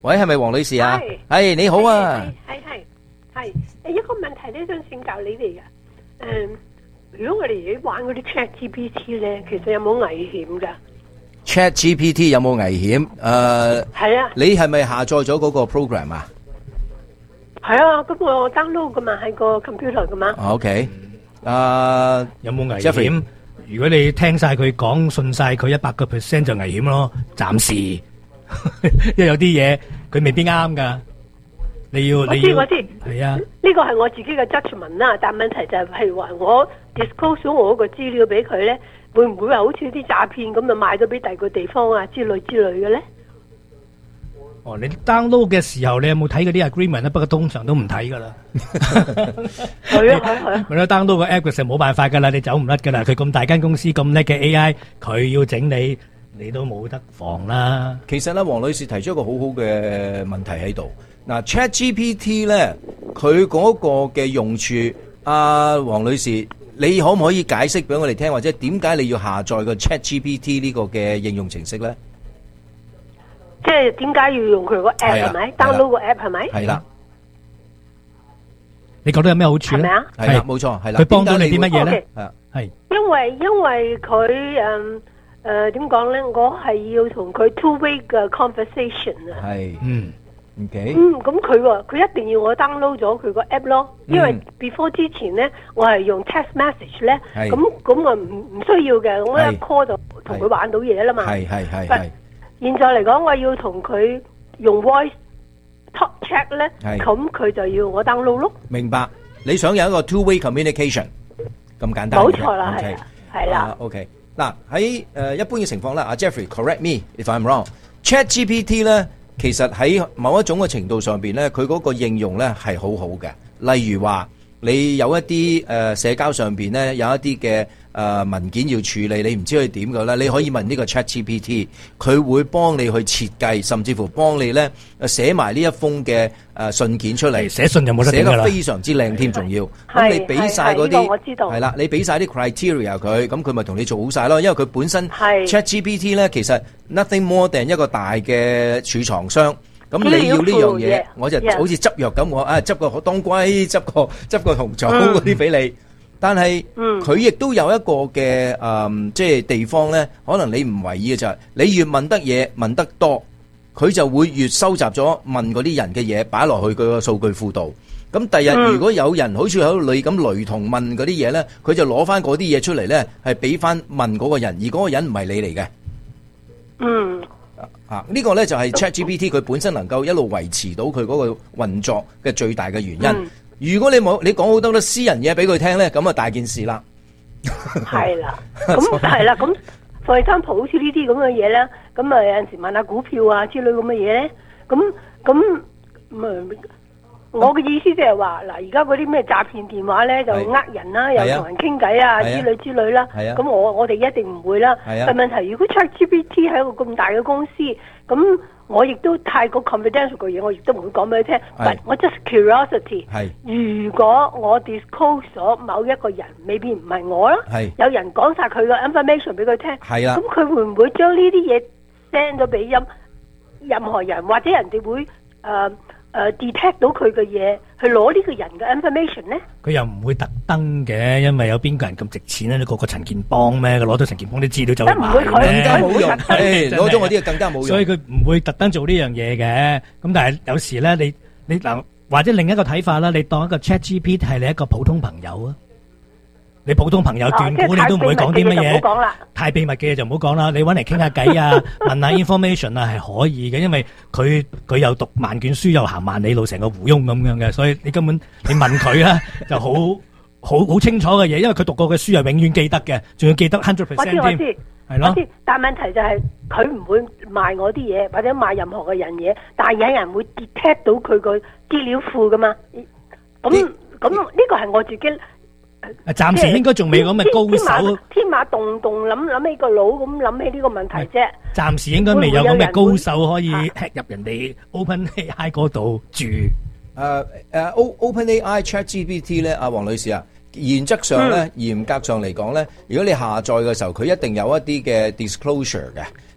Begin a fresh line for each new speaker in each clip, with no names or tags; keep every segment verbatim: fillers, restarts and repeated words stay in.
喂，係咪黃女士啊？
係
係你好啊。
係係係係一個問題咧，想請教你哋嘅。誒，如果我哋玩嗰啲 Chat G P T 咧，其實有冇危險噶
？Chat G P T 有冇危險？誒，
係啊。
你係咪下載咗嗰個 program 啊？
係啊，咁我 download 噶嘛，喺個 computer 噶嘛。
OK，誒，
有冇危
Jeffrey
險？如果你聽晒佢講，信晒佢一百個 percent 就危險咯。暫時，因為有啲嘢佢未必啱噶。你要
我
你要
知我知，
係啊。
呢個係我自己嘅 judgment 啦，但問題就係譬如話我 disclose 咗我個資料俾佢咧，會唔會話好似啲詐騙咁就賣咗俾第二個地方啊之類之類嘅咧？
哦，你 download 嘅時候，你有冇睇嗰啲 agreement 咧？不過通常都唔睇噶啦。
係啊係啊係啊。
咪咯 download 個 app 嘅時候冇辦法噶啦，你走唔甩噶啦。佢咁大間公司咁叻嘅 A I，佢要整你，你都冇得防啦。
其實咧，黃女士提出一個好好嘅問題喺度。嗱 ，Chat G P T 咧，佢嗰個嘅用處，阿黃女士，你可唔可以解釋俾我哋聽，或者點解你要下載個 Chat G P T 呢個嘅應用程式咧？
即係點解要用佢個 app 係咪 ？download 個 app 係咪？
係啦。
你覺得有咩好處咧？
係咪啊？
係啦，冇錯，係啦。
佢幫到你啲乜嘢咧？
係啊，
係。
因為因為佢誒誒點講咧？我係要同佢 two way 嘅 conversation 啊。
係。
嗯。
OK。
嗯，咁佢喎，佢一定要我 download 咗佢個 app 咯，因為 before 之前咧，我係用 text message 咧，咁咁我唔唔需要嘅，我一 call 就同佢玩到嘢啦嘛。
係係係係。
現在嚟講，我要同佢用 voice talk chat 咧，咁佢就要我 download 咯。
明白，你想有一個 two way communication 咁簡單。
冇錯啦，係係啦。
OK，嗱喺誒一般嘅情況咧，阿 Jeffrey correct me if I'm wrong。Chat G P T 咧，其實喺某一種嘅程度上邊咧，佢嗰個應用咧係好好嘅。例如話，你有一啲誒社交上邊咧有一啲嘅誒文件要處理，你唔知佢點嘅咧，你可以問呢個 Chat G P T， 佢會幫你去設計，甚至乎幫你咧寫埋呢一封嘅誒信件出嚟。
寫信就冇得
寫得非常之靚添，仲要咁你俾晒嗰啲係啦，你俾晒啲 criteria 佢，咁佢咪同你做好晒咯。因為佢本身 Chat G P T 咧，其實 nothing more than 一個大嘅儲藏箱。咁你要呢樣嘢，我就好似執藥咁，我啊執個當歸，執個執個紅棗嗰啲俾你。但係佢亦都有一個嘅誒，即係地方咧，可能你唔為意嘅就係，你越問得嘢問得多，佢就會越收集咗問嗰啲人嘅嘢擺落去佢個數據庫度。咁第日如果有人好似喺你咁雷同問嗰啲嘢咧，佢就攞翻嗰啲嘢出嚟咧，係俾翻問嗰個人，而嗰個人唔係你嚟嘅。
嗯。
啊！呢、這個咧就係 Chat G P T 佢本身能夠一路維持到佢嗰個運作嘅最大嘅原因。嗯、如果你冇你講好多啲私人嘢俾佢聽咧，咁啊大件事啦。係啦，
咁係啦，咁 for example 好似呢啲咁嘅嘢咧，咁啊有陣時問下股票啊之類咁嘅嘢咧，咁咁咁我嘅意思即係話嗱，而家嗰啲咩詐騙電話咧就呃人啦，又同人傾偈啊之類之類啦。咁我我哋一定唔會啦。但問題如果 Chat G P T 係一個咁大嘅公司，咁我亦都太過 confidential 嘅嘢，我亦都唔會講俾你聽。但我 just curiosity。如果我 disclose 咗某一個人，未必唔係我啦。有人講晒佢嘅 information 俾佢聽。咁佢會唔會將呢啲嘢 send 咗俾任任何人，或者人哋會誒？呃誒、uh, detect 到佢嘅嘢，去攞呢個人嘅 information 咧？
佢又唔會特登嘅，因為有邊個人咁值錢咧？你個個陳健邦咩？佢攞到陳健邦啲資料就會賣咧，
更加冇用。攞咗我啲更加冇用。
所以佢唔會特登做呢樣嘢嘅。咁但係有時咧，你你嗱，或者另一個睇法啦，你當一個 Chat G P T 係你一個普通朋友啊。你普通朋友斷估你都唔會講啲乜嘢，太秘密嘅嘢就唔好講啦。你搵嚟傾下偈啊，問下 information 啊，係可以嘅，因為佢佢又讀萬卷書，又行萬里路，成個胡翁咁樣嘅，所以你根本你問佢咧就好好好清楚嘅嘢，因為佢讀過嘅書係永遠記得嘅，仲要記得 hundred percent 添。
我知我知，
係咯。
我知，但係問題就係佢唔會賣我啲嘢，或者賣任何嘅人嘢，但係有人會 detect 到佢個資料庫噶嘛。咁咁呢個係我自己。
暫時應該仲未咁嘅高手，
天馬動動諗諗起個腦咁諗起呢個問題啫。
暫時應該未有咁嘅高手可以 hack 入人哋 OpenAI 嗰度住。誒
誒，OpenAI Chat G P T 咧，阿黃女士啊，原則上咧，嚴格上嚟講咧，如果你下載嘅時候，佢一定有一啲嘅 disclosure 嘅。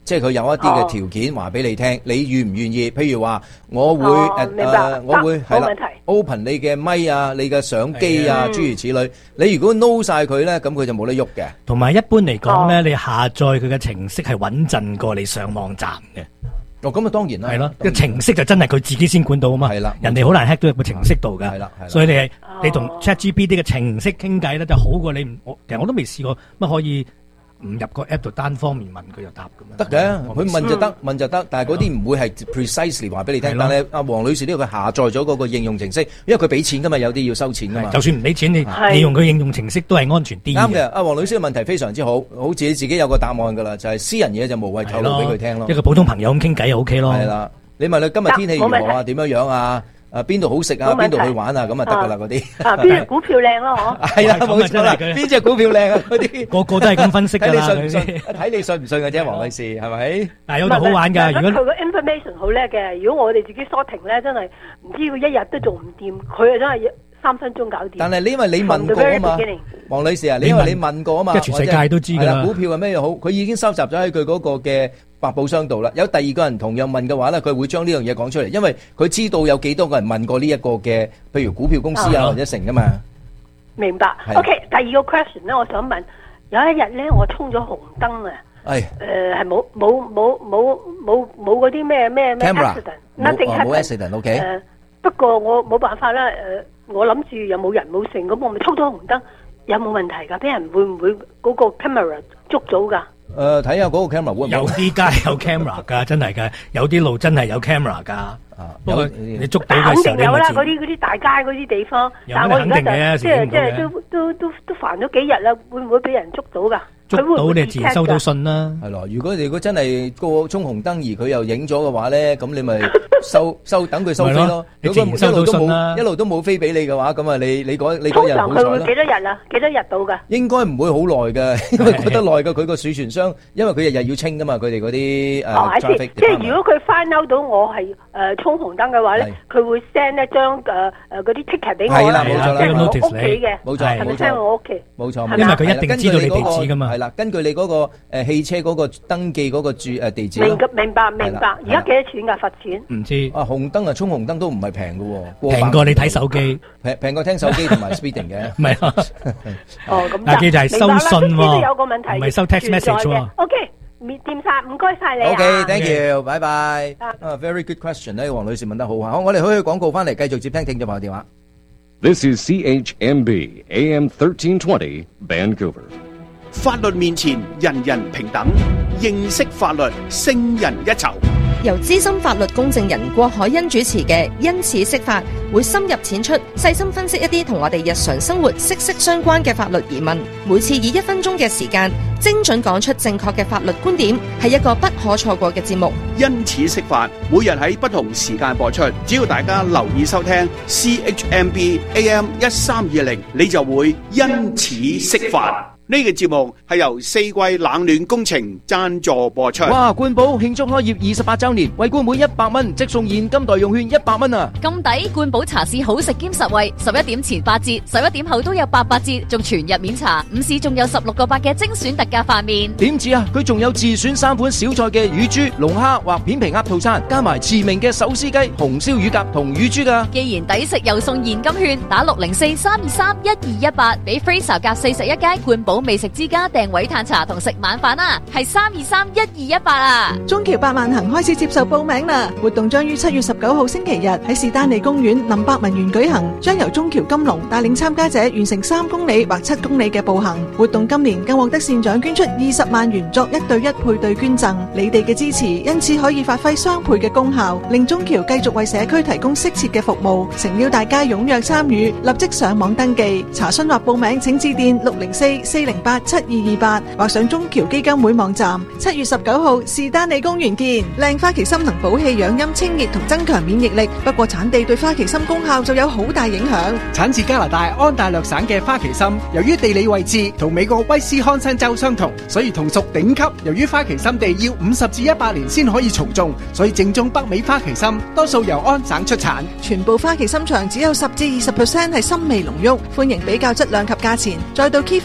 即係佢有一啲嘅條件話俾你聽，你願唔願意？譬如話，我會
誒誒，
我會係啦 ，open 你嘅咪啊，你嘅相機啊，諸如此類。你如果 no 晒佢咧，咁佢就冇得喐嘅。同埋一般嚟講咧，你下載佢嘅程式係穩陣過你上網站嘅。哦，咁啊當然啦，係咯，個程式就真係佢自己先管到啊嘛，係啦，人哋好難 hack 到入個程式度噶，係啦，所以你係你同 ChatGPT 嘅程式傾偈咧，就好過你唔，我其實我都未試過乜可以唔入個 app 度單方面問佢就答咁樣。得嘅，佢問就得，問就得，但係嗰啲唔會係 precisely 話俾你聽。但係阿黃女士呢個佢下載咗嗰個應用程式，因為佢俾錢噶嘛，有啲要收錢噶嘛。就算唔俾錢，你你用佢應用程式都係安全啲。啱嘅，阿黃女士嘅問題非常之好，好似你自己有個答案噶啦，就係私人嘢就無謂透露俾佢聽咯。一個普通朋友咁傾偈就 OK 咯。係啦，你問佢今日天氣如何啊？點樣樣啊？啊邊度好食啊？邊度去玩啊？咁啊得噶啦嗰啲。啊邊隻股票靚咯？嗬。係啦，冇錯啦。邊隻股票靚啊？嗰啲個個都係咁分析噶啦。睇你信唔信？睇你信唔信嘅啫，黃女士係咪？但係有度好玩噶。如果佢個 information 好叻嘅，如果我哋自己 sorting 咧，真係唔知佢一日都做唔掂，佢啊真係三分鐘搞掂。但係你因為你問過啊嘛，黃女士啊，你因為你問過啊嘛，即係全世界都知㗎啦。股票係咩嘢好？佢已經收集咗喺佢嗰個嘅百寶箱度啦。有第二個人同樣問嘅話咧，佢會將呢樣嘢講出嚟，因為佢知道有幾多個人問過呢一個嘅，譬如股票公司啊或者成㗎嘛。明白。OK，第二個 question 咧，我想問，有一日咧，我衝咗紅燈啊。係。誒係冇冇冇冇冇冇嗰啲咩咩咩 accident，nothing happened。冇 accident，OK。誒不過我冇辦法啦，誒我諗住又冇人冇剩，咁我咪衝咗紅燈。有冇問題㗎？俾人會唔會嗰個 camera 捉到㗎？誒，睇下嗰個 camera 會唔會有啲街有 camera 㗎，真係㗎。有啲路真係有 camera 㗎。啊，不過你捉到嘅時候，肯定有啦。嗰啲嗰啲大街嗰啲地方，但係我而家就即係即係都都都都煩咗幾日啦。會唔會俾人捉到㗎？捉到你自然收到信啦。係咯，如果如果真係個衝紅燈而佢又影咗嘅話咧，咁你咪收收等佢收飛咯。如果佢一路都冇一路都冇飛俾你嘅話，咁啊你你嗰你嗰日好彩啦。通常佢會幾多日啊？幾多日到㗎？應該唔會好耐㗎，因為覺得耐㗎。佢個儲存箱，因為佢日日要清㗎嘛，佢哋嗰啲誒 traffic。即係如果佢 find out到我係誒衝紅燈嘅話咧，佢會 send 一張誒誒嗰啲 ticket 俾我。係啦，冇錯啦，即係我屋企嘅。冇錯，係咪 send 我屋企？冇錯，因為佢一定知道你地址㗎嘛。係啦，根據你嗰個誒汽車嗰個登記嗰個住誒地址。明明白明白。而家幾多錢㗎罰錢？唔知啊，紅燈啊，衝紅燈都唔係平㗎喎，平過你睇手機，平平過聽手機同埋 speeding 嘅。唔係啊。哦，咁嗱，記住係收信喎，唔係收 text message 喎。OK，掂晒，唔該晒你。OK，thank you，拜拜。啊，very good question 咧，黃女士問得好啊。好，我哋可以去廣告翻嚟，繼續接聽聽眾朋友電話。This is C H M B A M thirteen twenty Vancouver。法律面前人人平等，認識法律勝人一籌。由資深法律公證人郭海欣主持嘅因此釋法，會深入淺出，細心分析一啲同我哋日常生活息息相關嘅法律疑問。每次以一分鐘嘅時間，精準講出正確嘅法律觀點，係一個不可錯過嘅節目。因此釋法，每日喺不同時間播出，只要大家留意收聽 C H M B A M 一三二零，你就會因此釋法。呢個節目係由四季冷暖工程贊助播出。哇！冠寶慶祝開業二十八周年，為冠每一百蚊即送現金代用券一百蚊啊！咁抵！冠寶茶市好食兼實惠，十一點前八折，十一點後都有八八折，仲全日免茶。午市仲有十六個八嘅精選特價飯麵。點止啊！佢仲有自選三款小菜嘅乳豬、龍蝦或片皮鴨套餐，加埋馳名嘅手撕雞、紅燒乳鴿同乳豬噶。既然抵食又送現金券，打六零四三二三一二一八，俾 Fraser 隔四十一街冠寶美食之家訂位嘆茶同食晚飯啊，係三二三一二一八啊！中橋百萬行開始接受報名啦，活動將於七月十九號星期日喺士丹利公園林百文園舉行，將由中橋金龍帶領參加者完成三公里或七公里嘅步行。活動今年更獲得善長捐出二十萬元作一對一配對捐贈，你哋嘅支持因此可以發揮雙倍嘅功效，令中橋繼續為社區提供適切嘅服務。誠邀大家踴躍參與，立即上網登記查詢或報名，請致電六零四四零八七二二八或上中橋基金會網站。七月十九號士丹利公園見。靚花旗參能補氣養陰清熱同增強免疫力，不過產地對花旗參功效就有好大影響。產自加拿大安大略省嘅花旗參，由於地理位置同美國威斯康辛州相同，所以同屬頂級。由於花旗參地要五十至一百年先可以重種，所以正宗北美花旗參多數由安省出產。全部花旗參場只有十至二十 percent 係參味濃郁，歡迎比較質量及價錢，再到 Kiva 街或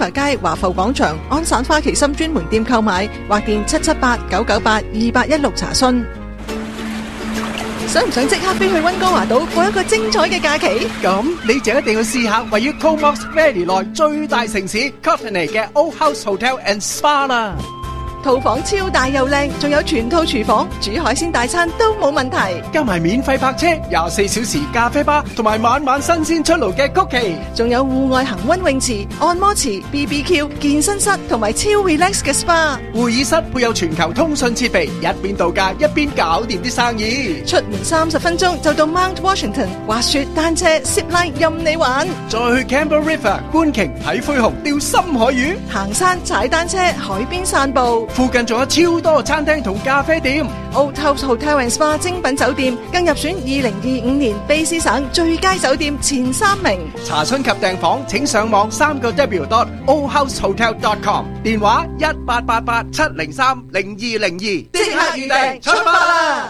華埠廣場安省花旗參專門店購買，或電七七八九九八二八一六查詢。想唔想即刻飛去溫哥華島過一個精彩嘅假期？
咁你就一定要試下位於 Comox Valley 內最大城市 Courtenay 嘅 Old House Hotel and Spa 啦。
套房超大又靚，仲有全套廚房，煮海鮮大餐都冇問題。
加埋免費泊車、廿四小時咖啡吧，同埋晚晚新鮮出爐嘅曲奇，
仲有戶外恒溫泳池、按摩池、B B Q、健身室同埋超 relax 嘅 spa。
會議室配有全球通訊設備，一邊度假一邊搞掂啲生意。
出門三十分鐘就到 Mount Washington，滑雪、單車、zip line 任你玩。
再去 Campbell River 觀鯨、睇灰熊、釣深海魚，
行山、踩單車、海邊散步。
附近仲有超多餐廳同咖啡店。
Old House Hotel and Spa 精品酒店更入選二零二五年卑詩省最佳酒店前三名。
查詢及訂房請上網三個 W dot old house hotel dot com， 電話一八八八七零三零二零二，即刻預訂出發啦！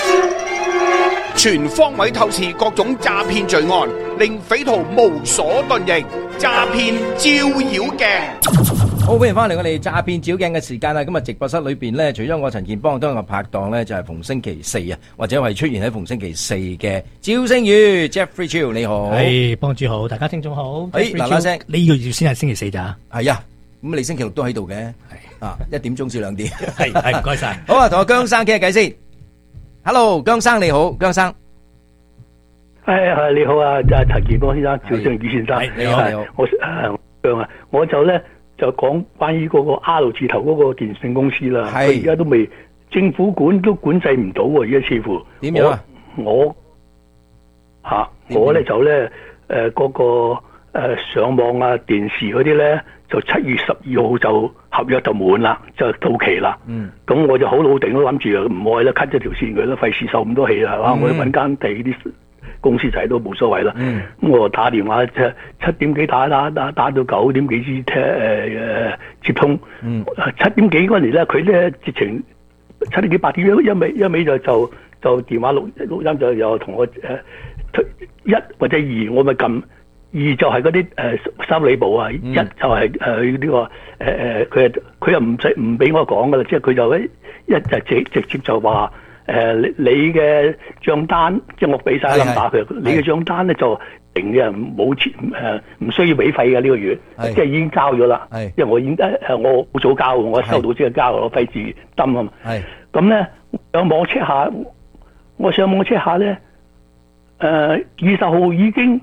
全方位透視各種詐騙罪案，令匪徒無所遁形。詐騙照妖鏡。
好，歡迎翻嚟我哋詐騙照鏡嘅時間啦！今日直播室裏邊咧，除咗我陳健邦，都有個拍檔咧，就係逢星期四啊，或者係出現喺逢星期四嘅趙星宇 Jeffrey Chiu，你好，
係幫主好，大家聽眾好。
誒，嗱嗱聲，
呢個月先係星期四咋？
係啊，咁你星期六都喺度嘅，係啊，一點鐘至兩點，
係係唔該晒。
好啊，同阿姜生傾下偈先。Hello，姜生你好，姜生。
誒係你好啊，阿陳健邦先生，趙星宇先生，
你好你好，
我誒姜啊，我就咧。就講關於嗰個 R 字頭嗰個電信公司啦，佢而家都未政府管都管制唔到喎，而家似乎
點樣啊？
我嚇、啊、我咧就咧誒嗰個、呃、上網啊電視嗰啲咧，就七月十二號就合約就滿啦，就到期啦。嗯，咁我就好老定都諗住唔愛啦，cut 咗條線佢啦，費事受咁多氣啦，係嘛、嗯？我揾間地啲公司仔都冇所謂啦，咁、嗯、我打電話即係七點幾打打打打到九點幾先聽誒誒接通，嗯、七點幾嗰陣時咧，佢咧直情七點幾八點一一味一味就就就電話錄錄音就又同我誒、呃、一或者二，我咪撳二就係嗰啲誒修理部啊，嗯、一就係誒呢個誒誒佢佢又唔使唔俾我講噶啦，即係佢就一一就直直接就話。誒、呃，你你嘅帳單，即係我俾晒 number 佢，你嘅帳單咧就定嘅，冇錢誒，唔需要俾費嘅呢個月，即係已經交咗啦。因為我已經誒，我好早交，我收到即係交，我費事抌啊嘛。咁咧上網 check 下，我上網 check 下咧，誒二十號已經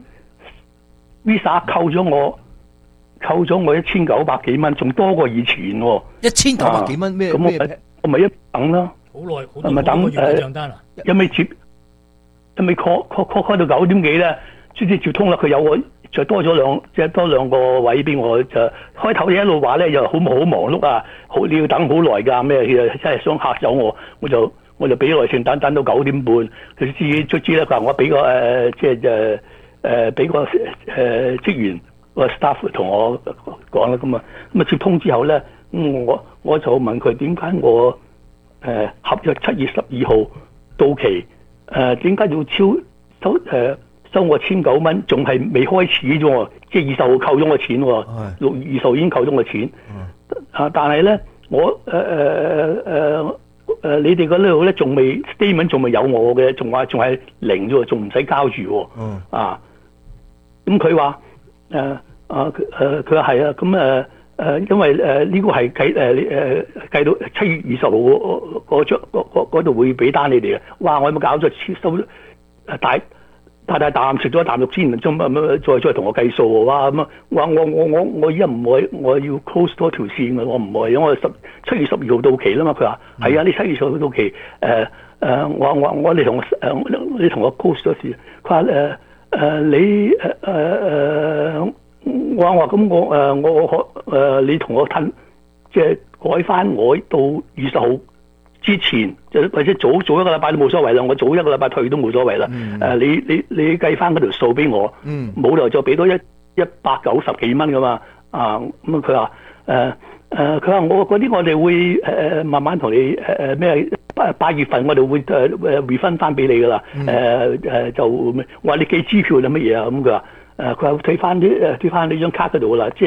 Visa 扣咗我，扣咗我一千九百幾蚊，仲多過以前喎。一千九百幾蚊咩？咁我我咪一等啦。好耐，好耐等誒帳單啊！一味接，一味 call call call call 到九點幾咧，先至接通啦。佢有我，再多咗兩，即係多兩個位俾我。就開頭你一路話咧，又好好忙碌啊，好你要等好耐㗎咩？佢真係想嚇走我，我就我就俾耐性等，等到九點半，佢自己卒之咧，佢話我俾個誒，即係誒誒俾個誒職員個 staff 同我講啦。咁啊咁啊接通之後咧，咁我我就問佢點解我？誒、呃、合約七月十二號到期，誒點解要超收誒、呃、收我千九蚊？仲係未開始啫喎，即係二十號扣咗我錢喎，六月二十號已經扣咗我錢。啊，但係咧，我誒誒誒誒，你哋嗰度咧仲未 statement 仲未有我嘅，仲話仲係零啫喎，仲唔使交住喎。啊，咁佢話誒啊誒，佢話係啊，咁誒。呃誒、呃，因為誒呢、呃這個係計誒誒計到七月二十號嗰張嗰度會俾單你哋嘅。哇！我有冇搞錯？收大大大啖食咗一啖肉先，再再再同我計數喎。哇！咁啊，哇！我我我我依家唔愛，我要 close 多條線嘅，我唔愛，因為我十七月十二號到期啦嘛。佢話係啊，你七月十號到期。誒、呃、誒、呃，我我我你同我誒你同我 close 咗線。佢話誒誒你誒誒誒。呃呃我話咁我誒我可誒你同我褪，即係改翻我到二十號之前，或者早早一個禮拜都冇所謂啦。我早一個禮拜退都冇所謂啦。誒、嗯呃、你你你計翻嗰條數俾我，冇、嗯、理由再俾多一一百九十幾蚊噶嘛。啊咁佢話誒誒佢話我嗰啲我哋會誒、呃、慢慢同你誒咩八八月份我哋會誒誒 refund 翻俾你噶啦。誒、呃、誒、呃、就我話你寄支票定乜嘢啊？咁佢話。誒佢話退翻啲誒退翻呢張卡嗰度啦，即係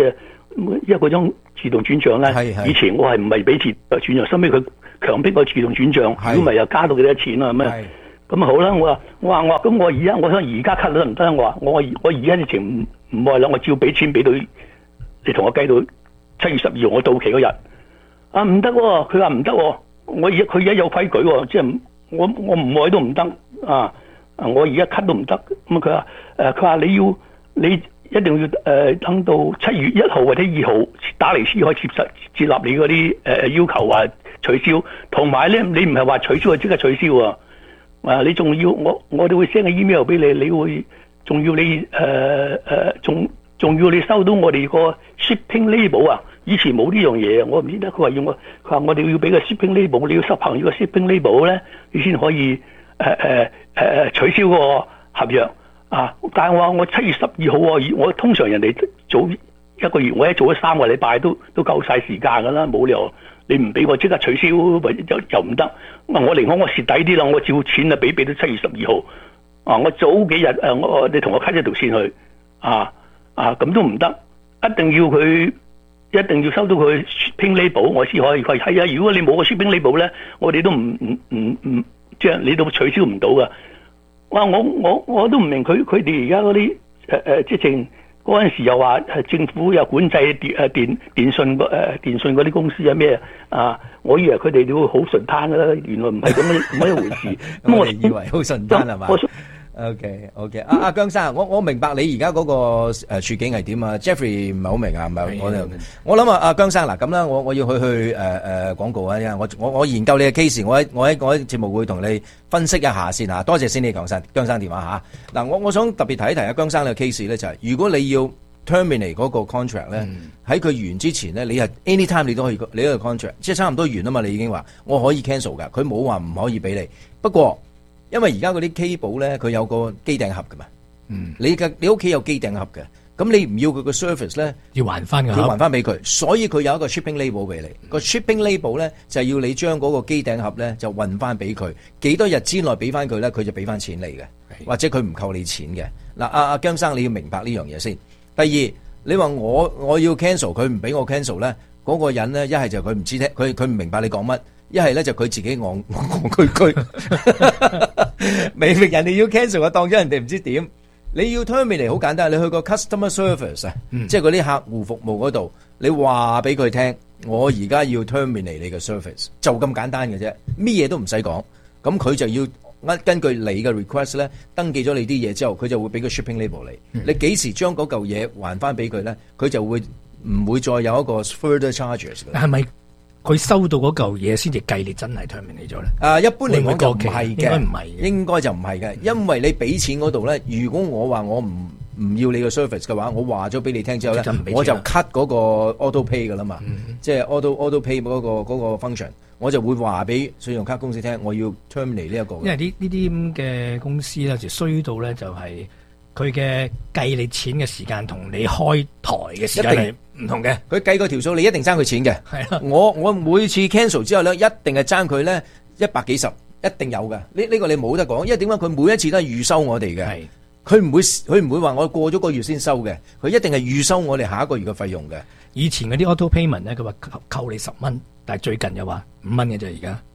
因為嗰種自動轉賬咧，以前我係唔係俾自動轉賬，收尾佢強迫我自動轉賬，如果唔係又加到幾多錢啊？咁啊咁啊好啦，我話我話我話咁我而家我想而家 cut 得唔得？我話我我而家直情唔唔愛啦，我照俾錢俾到你同我計到七月十二號我到期嗰日啊唔得，佢話唔得，我而家佢而家有規矩喎，即係我我唔愛都唔得啊！我而家 cut 都唔得，咁佢話誒佢話你要你。一定要誒、呃、等到七月一號或者二號打嚟先可以接實接納你嗰啲誒要求話取消，同埋咧你唔係話取消就即刻取消喎，啊你仲要我我哋會 send 個 email 俾你，你會仲要你誒誒仲仲要你收到我哋個 shipping label 啊，以前冇呢樣嘢，我唔知得佢話要我佢話我哋要俾個 shipping label， 你要執行呢個 shipping label 咧，你先可以誒誒誒取消個合約。啊！但係我話我七月十二號喎，我通常人哋早一個月，我一做咗三個禮拜都都夠晒時間㗎啦，冇理由你唔俾我即刻取消，或者就就唔得。我寧可我蝕底啲啦，我照錢啊俾俾到七月十二號。啊！我早幾日誒，我你同我 cut 一條線去啊啊咁都唔得，一定要佢一定要收到佢 shipping label， 我先可以。佢係啊，如果你冇個 shipping label 咧，我哋都唔唔唔唔即係你都取消唔到㗎。哇！我我我都唔明佢佢哋而家嗰啲誒誒，即係嗰陣時又話政府又管制電誒電電信誒、呃、電信嗰啲公司啊咩啊！我以為佢哋都會好順攤㗎啦，原來唔係咁樣咁一回事。
咁我哋以為好順攤係嘛？O K O K， 阿阿姜生，我我明白你而家嗰個誒處境係點啊 ？Jeffrey 唔係好明啊，唔係我哋我諗啊，阿姜生嗱咁啦，我我要去去誒誒廣告啊，因為我我我研究你嘅 case，我喺我喺我喺節目會同你分析一下先嚇。多謝先你姜生姜生電話嚇。嗱，我我想特別提一提阿姜生嘅 case 咧，就係如果你要 terminate 嗰個 contract 咧，喺佢完之前咧，你係 anytime 你都可以你嗰個 contract，即係差唔多完啊嘛，你已經話我可以 cancel 㗎，佢冇話唔可以俾你，不過。因為而家嗰啲 cable 咧，佢有個機頂盒噶嘛，嗯，你嘅你屋企有機頂盒嘅，咁你唔要佢個 service 咧，
要還翻㗎，
要還翻俾佢，所以佢有一個 shipping label 俾你，嗯、個 shipping label 咧就係、是、要你將嗰個機頂盒咧就運翻俾佢，幾多日之內俾翻佢咧，佢就俾翻錢你嘅，或者佢唔扣你錢嘅。嗱、啊，阿阿姜生你要明白呢樣嘢先。第二，你話我我要 cancel，佢唔俾我 cancel 咧，嗰、那個人咧一係就佢唔知聽，佢佢唔明白你講乜。一係咧就佢自己戇戇居居，明明人哋要 cancel 啊，當咗人哋唔知點。你要 terminate 好簡單，你去個 customer service 啊、嗯，即係嗰啲客戶服務嗰度，你話俾佢聽，我而家要 terminate 你嘅 service，就咁簡單嘅啫，咩嘢都唔使講。咁佢就要根據你嘅 request 咧，登記咗你啲嘢之後，佢就會俾個 shipping label 你。嗯、你幾時將嗰嚿嘢還翻俾佢咧？佢就會唔會再有一個 further charges 嘅？
係咪？佢收到嗰嚿嘢先至計你真係 terminate 咗咧？
啊，一般嚟講就唔係嘅，
應該唔係，
應該就唔係嘅，因為你俾錢嗰度咧，如果我話我唔唔要你個 service 嘅話，我話咗俾你聽之後咧，我就 cut 嗰個 auto pay 噶啦嘛，嗯、即係 auto auto pay 嗰、嗰個嗰、嗰個 function，我就會話俾信用卡公司聽，我要 terminate 呢一個。因
為呢呢啲咁嘅公司咧，就衰到咧就係佢嘅計你錢嘅時間同你開台嘅時間係唔同嘅，
佢計個條數，你一定爭佢錢嘅。
係啊，
我我每次 cancel 之後咧，一定係爭佢咧一百幾十，一定有嘅。呢、呢、呢個你冇得講，因為點解佢每一次都係預收我哋嘅。係，佢唔會佢唔會話我過咗個月先收嘅，佢一定係預收我哋下一個月嘅費用嘅。
以前嗰啲 auto payment 咧，佢話扣扣你十蚊，但係最近又話五蚊嘅啫，而家。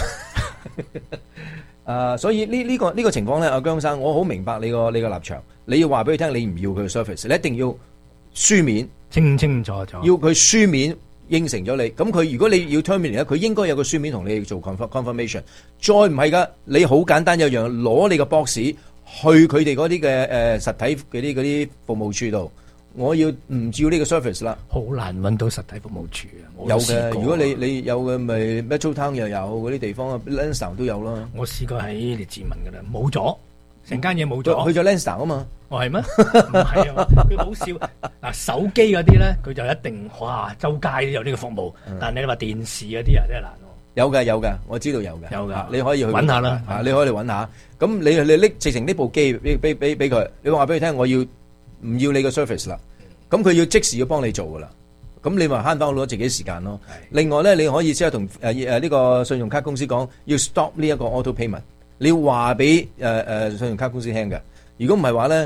誒，所以呢呢個呢個情況咧，阿姜生，我好明白你個你個立場。你要話俾佢聽，你唔要佢嘅 service，你一定要書面。清清楚楚，要佢書面應承咗你，咁佢如果你要 terminate 咧，佢應該有個書面同你做 confirmation。再唔係噶，你好簡單一樣，攞你個 box 去佢哋嗰啲嘅誒實體嗰啲嗰啲服務處度，我要唔要呢個 service 啦？好難揾到實體服務處啊！有嘅，如果你你有嘅咪 Metro Town 又有嗰啲地方 Lansdowne 都有啦。我試過喺列治文噶啦，冇咗。成間嘢冇咗，去咗 Lansdowne 啊嘛，哦係咩？唔係啊，佢好笑嗱，手機嗰啲咧，佢就一定哇，周街都有呢個服務，嗯、但係你話電視嗰啲啊，真係難喎。有㗎有㗎，我知道有㗎，有㗎，你可以去揾下啦，啊，你可以嚟揾下。咁你你拎直情呢部機俾俾俾俾佢，你話俾佢聽，我要唔要你個 service 啦？咁佢要即時要幫你做㗎啦。咁你咪慳翻好多自己時間咯。另外咧，你可以即係同誒誒呢個信用卡公司講，要 stop 呢一個 auto payment。你要話俾誒誒信用卡公司聽嘅，如果唔係話咧，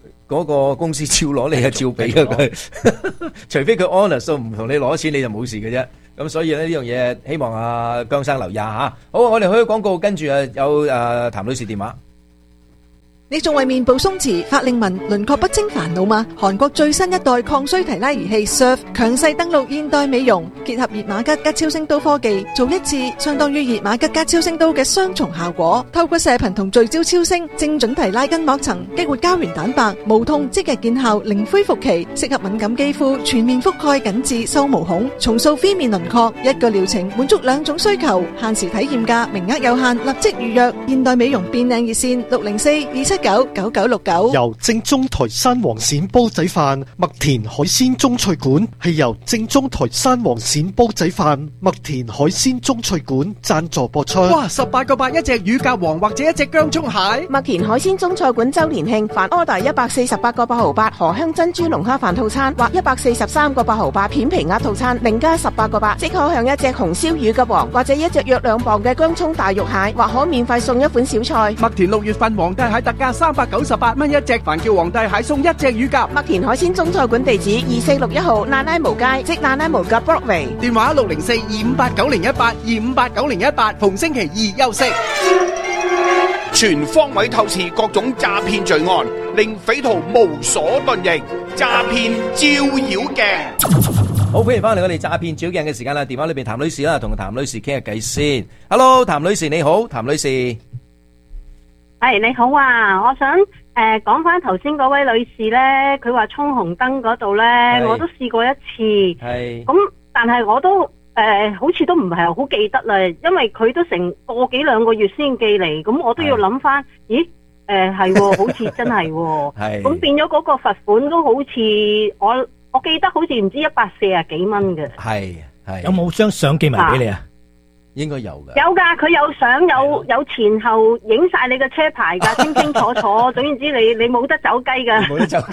嗰個公司照攞你係照俾嘅佢，除非佢 honest 唔同你攞錢，你就冇事嘅啫。咁所以咧呢樣嘢，希望阿姜生留意下吓。好，我哋去廣告，跟住啊有誒譚女士電話。
你仲為面部鬆弛、法令紋、輪廓不清煩惱嗎？韓國最新一代抗衰提拉儀器 S U R F 強勢登陸現代美容，結合熱瑪吉加超聲刀科技，做一次相當於熱瑪吉加超聲刀嘅雙重效果。透過射頻同聚焦超聲，精準提拉筋膜層，激活膠原蛋白，無痛即日見效，零恢復期，適合敏感肌膚，全面覆蓋緊致收毛孔，重塑phía面輪廓。一個療程滿足兩種需求，限時體驗價，名額有限，立即預約。現代美容變靚熱線六零四二七九九九六九。
由正宗台山黃鱔煲仔飯麥田海鮮中菜館係由正宗台山黃鱔煲仔飯麥田海鮮中菜館贊助播出。
哇！十八個八一隻乳鴿王或者一隻薑蔥蟹。
麥田海鮮中菜館周年慶，凡 order 一百四十八個八毫八荷香珍珠龍蝦飯套餐或一百四十三個八毫八片皮鴨套餐，另加十八個八，即可享一隻紅燒乳鴿王或者一隻約兩磅嘅薑蔥大肉蟹，或可免費送一款小菜。
麥田六月份皇帝蟹特價三百九十八蚊一隻，凡叫皇帝蟹送一隻乳鴿。
麥田海鮮中菜館地址二四六一號娜拉無街，即娜拉無街 Broadway。
電話六零四二五八九零一八二五八九零一八，逢星期二休息。
全方位透視各種詐騙罪案，令匪徒無所遁形。詐騙照妖鏡。
好，歡迎翻嚟我哋詐騙照鏡嘅時間啦！電話裏邊譚女士啦，同譚女士傾下偈先。Hello， 譚女士你好，譚女士。
係你好啊，我想誒講翻頭先嗰位女士咧，佢話衝紅燈嗰度咧，我都試過一次。係。咁但係我都誒、呃，好似都唔係好記得啦，因為佢都成個幾兩個月先寄嚟，咁我都要諗翻，咦？誒、呃、係、哦，好似真係、哦。係。咁變咗嗰個罰款都好似我。我記得好似唔知一百四十幾蚊嘅，
係係
有冇張相寄埋俾你啊？
應該有㗎，
有㗎，佢有相有有前後影晒你嘅車牌㗎，清清楚楚。總言之，你你冇得走雞㗎，
冇得走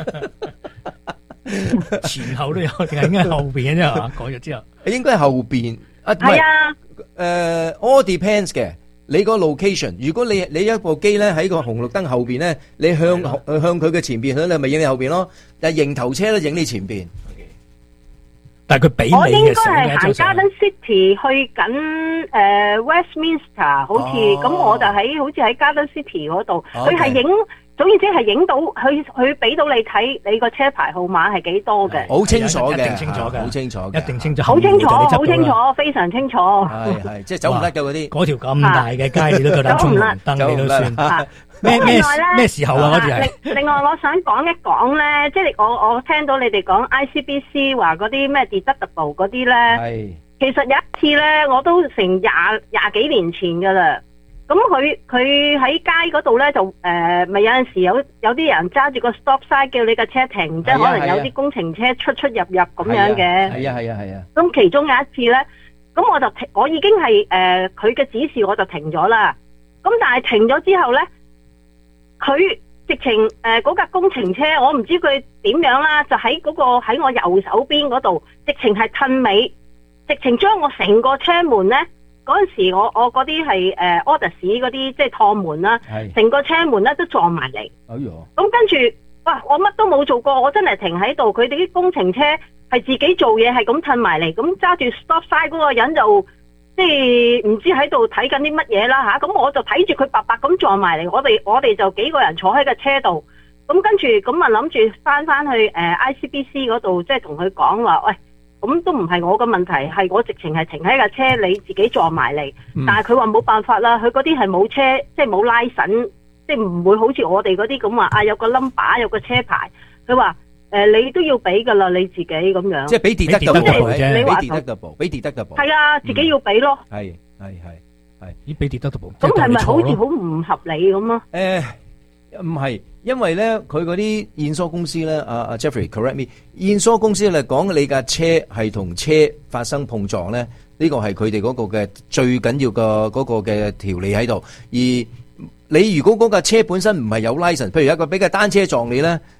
雞，前後都有，定係應該係後邊嘅啫係嘛？改咗之後，
應該係後邊啊，
係啊，
誒 all depends 嘅。你個 location，如果你你一部機咧喺個紅綠燈後邊咧，你向向佢嘅前邊，佢你咪影你後邊咯。但係迎頭車都影你前邊。
但係佢俾你嘅時候，我應該係
行 Garden City 去緊誒 Westminster，好似咁我就喺好似喺 Garden City 嗰度，佢係影。總言之係影到佢，佢俾到你睇你個車牌號碼係幾多嘅，
好清楚嘅，
一定清楚嘅，
好清楚嘅，
一定清楚，
好清楚，好清楚，非常清楚。
係係，即係走唔甩嘅嗰啲，
嗰條咁大嘅街你都夠膽衝紅燈，你都算。咩咩咩時候啊？嗰條係。
另另外，我想講一講咧，即係我我聽到你哋講 I C B C 話嗰啲咩 deductible 嗰啲咧，係其實有一次咧，我都成廿廿幾年前噶啦。咁佢佢喺街嗰度咧就誒，咪、呃、有陣時有有啲人揸住個 stop sign 叫你架車停，即係可能有啲工程車出出入入咁樣嘅。係啊係啊係啊。咁、啊啊、其中有一次咧，咁我就停，我已經係誒佢嘅指示我就停咗啦。咁但係停咗之後咧，佢直情誒嗰架工程車，我唔知佢點樣啦，就喺嗰、嗰個喺我右手邊嗰度，直情係褪尾，直情將我成個車門咧。嗰陣時我我嗰啲係誒 order 士嗰啲即係趟門啦，成個車門咧都撞埋嚟。哎喲！咁跟住，哇！我乜都冇做過，我真係停喺度。佢哋啲工程車係自己做嘢，係咁褪埋嚟，咁揸住 stop sign 嗰個人就即係唔知喺度睇緊啲乜嘢啦吓。咁我就睇住佢白白咁撞埋嚟，我哋我哋就幾個人坐喺個車度。咁跟住咁啊諗住翻翻去誒 I C B C 嗰度，即係同佢講話，喂。咁都唔係我嘅問題，係我直情係停喺架車，你自己撞埋嚟。嗯、但係佢話冇辦法啦，佢嗰啲係冇車，即係冇拉繩，即係唔會好似我哋嗰啲咁話啊，有個 number 有個車牌。佢話誒，你都要俾噶啦，你自己咁樣。即係俾
deductible 啫，俾 deductible，俾 deductible。係
啊，自己要俾咯。
係係係係，
咦？俾 deductible。
咁係咪好似好唔合理咁啊？
誒。唔係，因為咧佢嗰啲驗疏公司咧，阿、啊、阿 Jeffrey correct me，驗疏公司嚟講，你架車係同車發生碰撞咧，呢個係佢哋嗰個嘅最緊要嘅嗰個嘅條例喺度。而你如果嗰架車本身唔係有 license，譬如一個俾架單車撞你咧，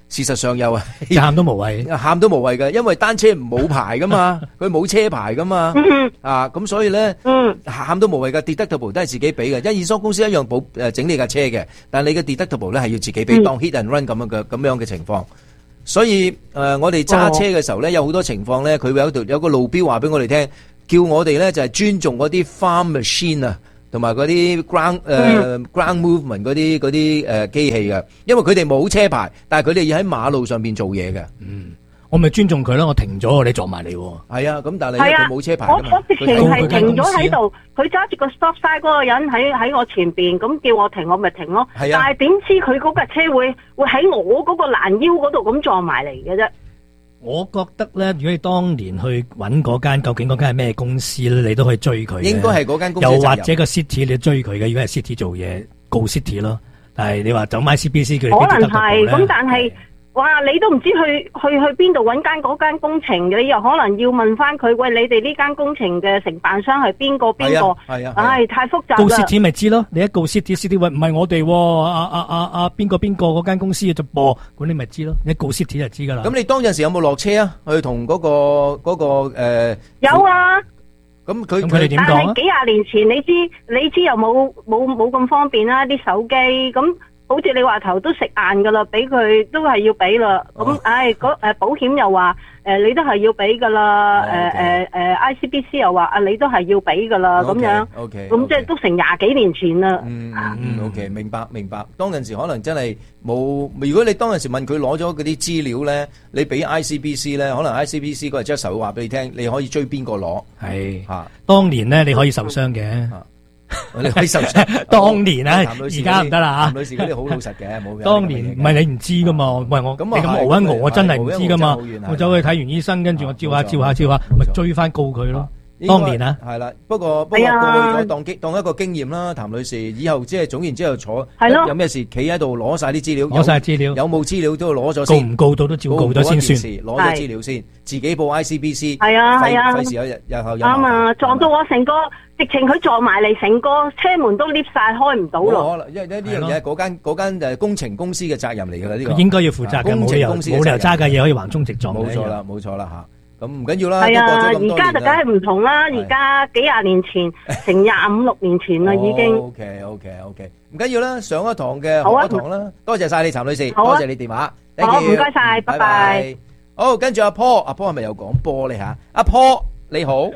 事實上又
係喊都無謂，
喊都無謂嘅，因為單車冇牌噶嘛，佢冇車牌噶嘛，啊咁所以咧，喊都無謂嘅 deductible 都係自己俾嘅，因為二手公司一樣保誒整你架車嘅，但係你嘅 deductible 咧係要自己俾，當 hit and run 咁樣嘅咁樣嘅情況。所以誒、呃，我哋揸車嘅時候咧，有好多情況咧，佢會有度有個路標話俾我哋聽，叫我哋咧就係、是、尊重嗰啲 farm machine 啊。同埋嗰啲 ground 誒、呃嗯、ground movement 嗰啲嗰啲誒機器嘅，因為佢哋冇車牌，但係佢哋要喺馬路上邊做嘢嘅。
嗯，我咪尊重佢咯，我停咗，你撞埋你。
係啊，咁但係佢冇車牌㗎嘛。
我我直情係停咗喺度，佢揸住個 stop sign 嗰個人喺喺我前邊，咁叫我停，我咪停咯。係啊，但係點知佢嗰架車會會喺我嗰個攔腰嗰度咁撞埋嚟嘅啫。
我覺得咧，如果你當年去揾嗰間，究竟嗰間係咩公司咧，你都可以追佢。應
該係嗰間公司。
又或者個 City 你追佢嘅，如果係 City 做嘢，告 City 咯。但係你話走 I C B C 佢
可能係，咁但係。哇！你都唔知去去去邊度揾間嗰間工程，你又可能要問翻佢，喂，你哋呢間工程嘅承辦商係邊個邊個？係啊，唉，太複雜啦。
告 City 咪知咯，你一告 City，City 喂唔係我哋，阿阿阿阿邊個邊個嗰間公司就播，咁你咪知咯，你一告 City 就知噶啦。
咁你當陣時有冇落車啊？去同嗰個嗰個誒？
有啊。
咁佢
佢哋點講啊？
但係幾廿年前，你知你知又冇冇冇咁方便啦，啲手機咁。好似你話頭都食硬噶啦，俾佢都係要俾啦。咁唉，嗰誒保險又話誒你都係要俾噶啦。誒誒誒 I C B C 又話啊你都係要俾噶啦。咁樣，咁即係都成廿幾年前啦。
嗯嗯 OK 明白明白。當陣時可能真係冇。如果你當陣時問佢攞咗嗰啲資料咧，你俾 I C B C 咧，可能 I C B C 嗰日 Jesse 會話俾你聽，你可以追邊個攞。係嚇，
當年咧你可以受傷嘅。
你可以受傷。
當年啊，而家唔得啦嚇。
譚女士嗰啲好老實嘅，冇。
當年唔係你唔知噶嘛，喂我你咁熬一熬，我真係唔知噶嘛。我走去睇完醫生，跟住我照下照下照下，咪追翻告佢咯。當年啊，
係啦，不過不過過去咗當經當一個經驗啦，譚女士以後即係總然之後坐，有咩事企喺度攞晒啲資料，
攞晒資料，
有冇資料都攞咗先。
告唔告到都照告咗先算。
攞咗資料先，自己報 I C B C。
係啊係啊，
費事有日日後有。
啱啊，撞到我成個。直情佢撞埋嚟，成個車門都 lift 晒，開唔到咯。
可能，因為呢樣嘢嗰間嗰間誒工程公司嘅責任嚟㗎啦，呢個
應該要負責嘅，冇理由冇理由揸架嘢可以橫衝直撞。
冇錯啦，冇錯啦嚇。咁唔緊要啦。
係啊，而家就梗係唔同啦。而家幾廿年前，成廿五六年前啦，已經。
OK OK OK，唔緊要啦，上一堂嘅學一堂啦。多謝曬你，陳女士，多謝你電話。
好，唔該曬，拜拜。
好，跟住阿 Paul，阿 Paul 係咪有講波咧嚇？阿 Paul 你好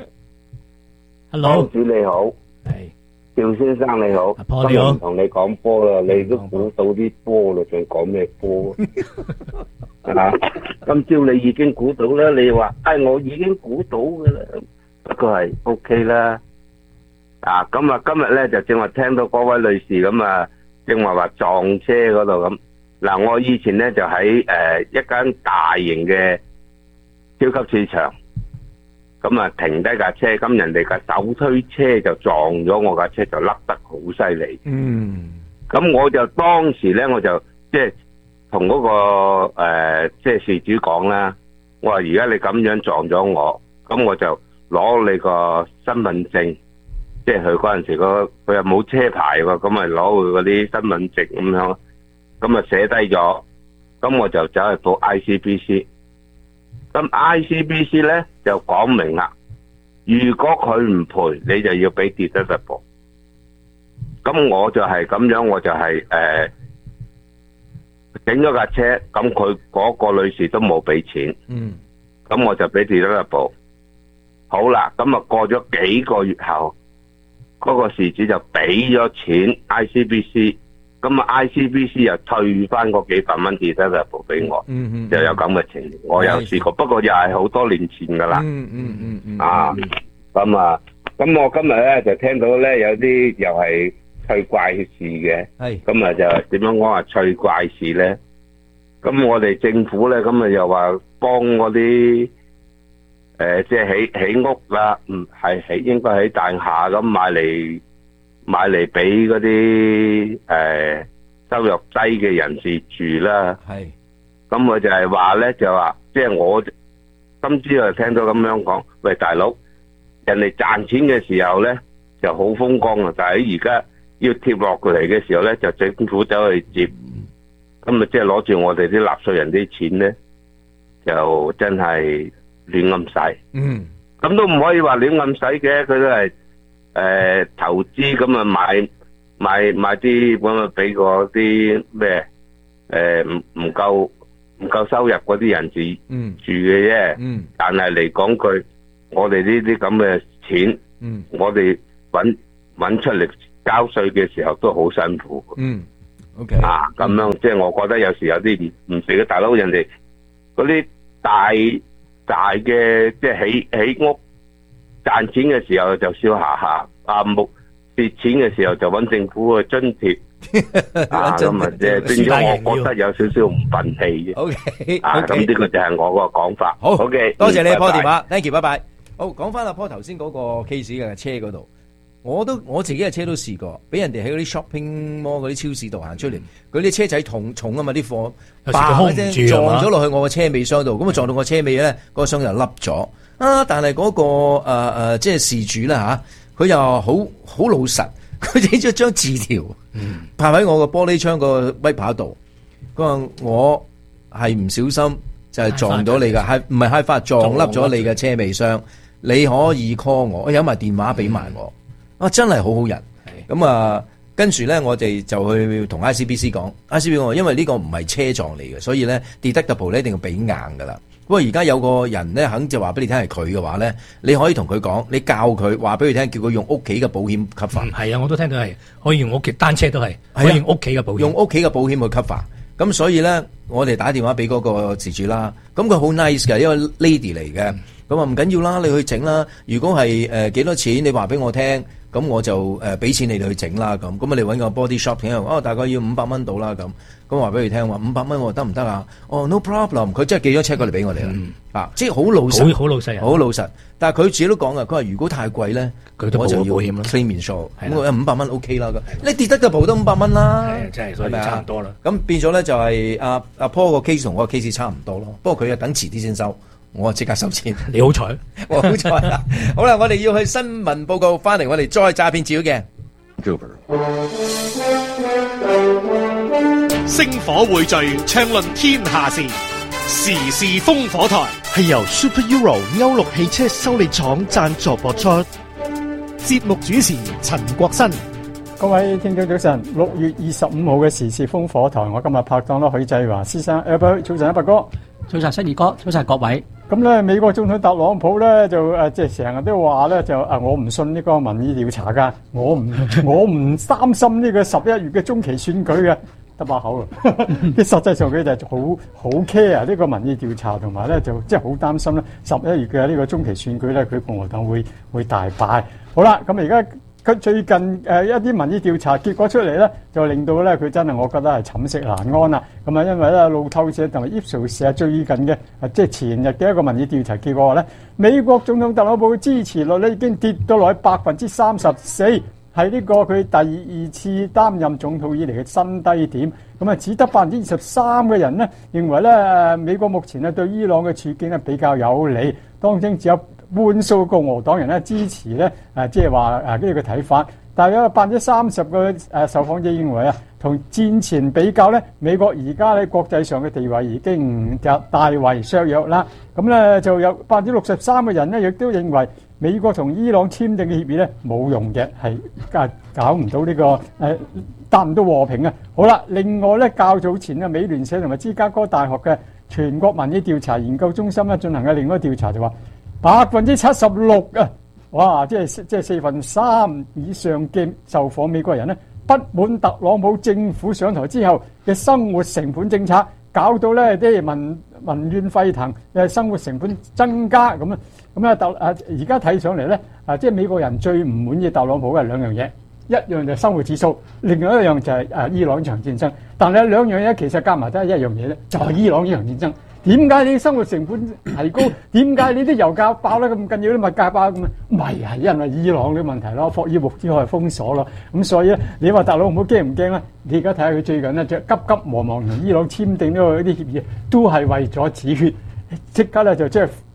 ，Hello，
主你好。係，趙先生你好，今日唔同你講波啦，你都估到啲波啦，仲講咩波啊？今朝你已經估到啦，你話，哎，我已經估到噶啦，不過係 OK 啦。啊，咁啊，今日咧就正話聽到嗰位女士咁啊，正話話撞車嗰度咁。嗱，我以前咧就喺誒一間大型嘅超級市場。咁啊，停低架車，咁人哋架手推車就撞咗我架車，就甩得好犀利。嗯，咁我就當時咧，我就即係同嗰個誒，即係事主講啦。我話而家你咁樣撞咗我，咁我就攞你個身份證，即係佢嗰陣時個佢又冇車牌喎，咁咪攞佢嗰啲身份證咁樣，咁啊寫低咗，咁我就走去報 I C B C。咁 I C B C 咧就講明啦，如果佢唔賠，你就要俾 deductible。咁我就係咁樣，我就係誒整咗架車，咁佢嗰個女士都冇俾錢，嗯，咁我就俾 deductible。好啦，咁啊過咗幾個月後，嗰個事主就俾咗錢 I C B C。咁啊 I C B C 又退翻嗰幾百蚊 deductible 俾我，嗯嗯、就有咁嘅情形，我有試過，不過又係好多年前噶啦。嗯嗯嗯嗯、啊，咁啊，咁我今日咧就聽到咧有啲又係趣怪事嘅，咁啊就點樣講話趣怪事咧？咁我哋政府咧，咁啊又話幫嗰啲誒，即係起起屋啦，唔係起應該喺大廈咁買嚟。買嚟俾嗰啲誒收入低嘅人士住啦，係，咁我就係話咧，就話即係我今朝又聽到咁樣講，喂大佬，人哋賺錢嘅時候咧就好風光啊，但係而家要貼落嚟嘅時候咧，就政府走去接， 咁咪即係攞住我哋啲納稅人啲錢咧，就真係亂咁使。
嗯，
咁都唔可以話亂咁使嘅，佢都係誒、呃、投資咁啊買買買啲咁啊俾嗰啲咩誒唔唔夠唔夠收入嗰啲人住、嗯、住嘅啫。嗯，但係嚟講句，我哋呢啲咁嘅錢，嗯，我哋搵搵出嚟交稅嘅時候都好辛苦。
嗯。OK
啊，咁樣即係我覺得有時有啲唔唔肥嘅大佬，人哋嗰啲大大嘅即係起起屋賺錢嘅時候就笑下下，啊木蝕錢嘅時候就揾政府去津貼啊，咁啊即係變咗我覺得有少少唔忿氣嘅。
OK
啊，咁呢個就係我個講法。
好
OK，
多謝你阿 Paul 電話
，thank
you， 拜拜。好，講翻阿 Paul 頭先嗰個 case 嘅車嗰度。我都我自己嘅車都試過，俾人哋喺嗰啲 shopping mall 嗰啲超市度行出嚟，嗰啲車仔重重啊嘛，啲貨嘭一聲撞咗落去我個車尾箱度，咁啊撞到我車尾咧，嗰個箱就凹咗啊！但係嗰個誒誒即係事主啦吓，佢又好好老實，佢整咗張字條，拍喺我個玻璃窗個威牌度，佢話我係唔小心就係撞到你㗎，係唔係開發撞凹咗你嘅車尾箱？你可以 call 我，我有埋電話俾埋我。啊，真係好好人，咁啊，跟住咧，我哋就去同 I C B C 講 ，I C B C 講，因為呢個唔係車撞嚟嘅，所以咧 deductible 咧一定要俾硬噶啦。不過而家有個人咧肯就話俾你聽係佢嘅話咧，你可以同佢講，你教佢話俾佢聽，叫佢用屋企嘅保險 cover。
係啊，我都聽到係可以用屋企單車都係，可以用屋企嘅保險，
用屋企嘅保險去 cover。咁所以咧，我哋打電話俾嗰個事主啦，咁佢好 nice 嘅，因為 lady 嚟嘅，咁啊唔緊要啦，你去整啦。如果係誒幾多錢，你話俾我聽。咁我就誒俾錢你哋去整啦，咁咁啊你揾個 body shop 整，哦大概要五百蚊到啦，咁咁話俾佢聽話五百蚊我得唔得啊？哦 no problem，佢真係寄咗車過嚟俾我哋啦，嗯、啊即係好老實，
好老實，
好老實。但係佢自己都講啊，佢話如果太貴咧，
佢都保保險咯
claim insurance，咁我五百蚊 OK 啦，你跌得就保得五百蚊啦，
係真係所以差唔多啦。
咁變咗咧就係阿阿 Paul 個 case 同我個 case 差唔多咯，不過佢又等遲啲先收。我即刻收錢，
你好彩，
我好彩啦！好啦，我哋要去新聞報告，翻嚟我哋再詐騙照嘅。
星火匯聚，暢論天下事，時事烽火台係由 Super Euro 歐陸汽車修理廠贊助播出。節目主持陳國新，
各位聽眾早晨。六月二十五號嘅時事烽火台，我今日拍檔咯許繼華先生，誒，早晨，一伯哥。
早晨，新義哥，早晨各位。
咁咧，美國總統特朗普咧就誒，即係成日都話咧就誒，我唔信呢個民意調查噶，我唔我唔擔心呢個十一月嘅中期選舉嘅，得把口啊！啲實際上佢就好好 care 呢個民意調查，同埋咧就即係好擔心咧十一月嘅呢個中期選舉咧，佢共和黨會會大敗。好啦，咁而家。佢最近誒一啲民意調查結果出嚟咧，就令到咧佢真係我覺得係寢食難安啦。咁啊，因為咧路透社同埋 Ipsos 社最近嘅即係前日嘅一個民意調查結果話咧，美國總統特朗普嘅支持率咧已經跌到落去百分之三十四，係呢個佢第二次擔任總統以嚟嘅新低點。咁啊，只得百分之二十三嘅人呢認為咧美國目前咧對伊朗嘅處境咧比較有利，當中只有半數共和黨人咧支持咧，誒即係話誒呢個睇法，大約百分之三十個誒受訪者認為啊，同戰前比較咧，美國而家喺國際上嘅地位已經就大為削弱啦。咁咧就有百分之六十三嘅人咧，亦都認為美國同伊朗簽訂嘅協議咧冇用嘅，係搞搞唔到呢個誒達唔到和平啊。好啦，另外咧較早前嘅美聯社同埋芝加哥大學嘅全國民意調查研究中心咧進行嘅另一個調查就話，百分之七十六啊！哇，即係即係四分三以上嘅受訪美國人咧，不滿特朗普政府上台之後嘅生活成本政策，搞到咧啲民民怨沸騰，誒生活成本增加咁啊！咁啊特啊而家睇上嚟咧啊，即係美國人最唔滿意特朗普嘅兩樣嘢，一樣就係生活指數，另外一樣就係誒伊朗呢場戰爭。但係兩樣嘢其實加埋都係一樣嘢咧，就係伊朗呢場戰爭。點解你生活成本提高？點解你啲油價爆得咁緊要？啲物價爆咁啊？咪係因為伊朗嘅問題咯，霍爾木茲海封鎖咯。咁所以咧，你話特朗普驚唔驚咧？你而家睇下佢最近咧，就急急忙忙同伊朗簽訂呢個啲協議，都係為咗止血，即刻咧就即係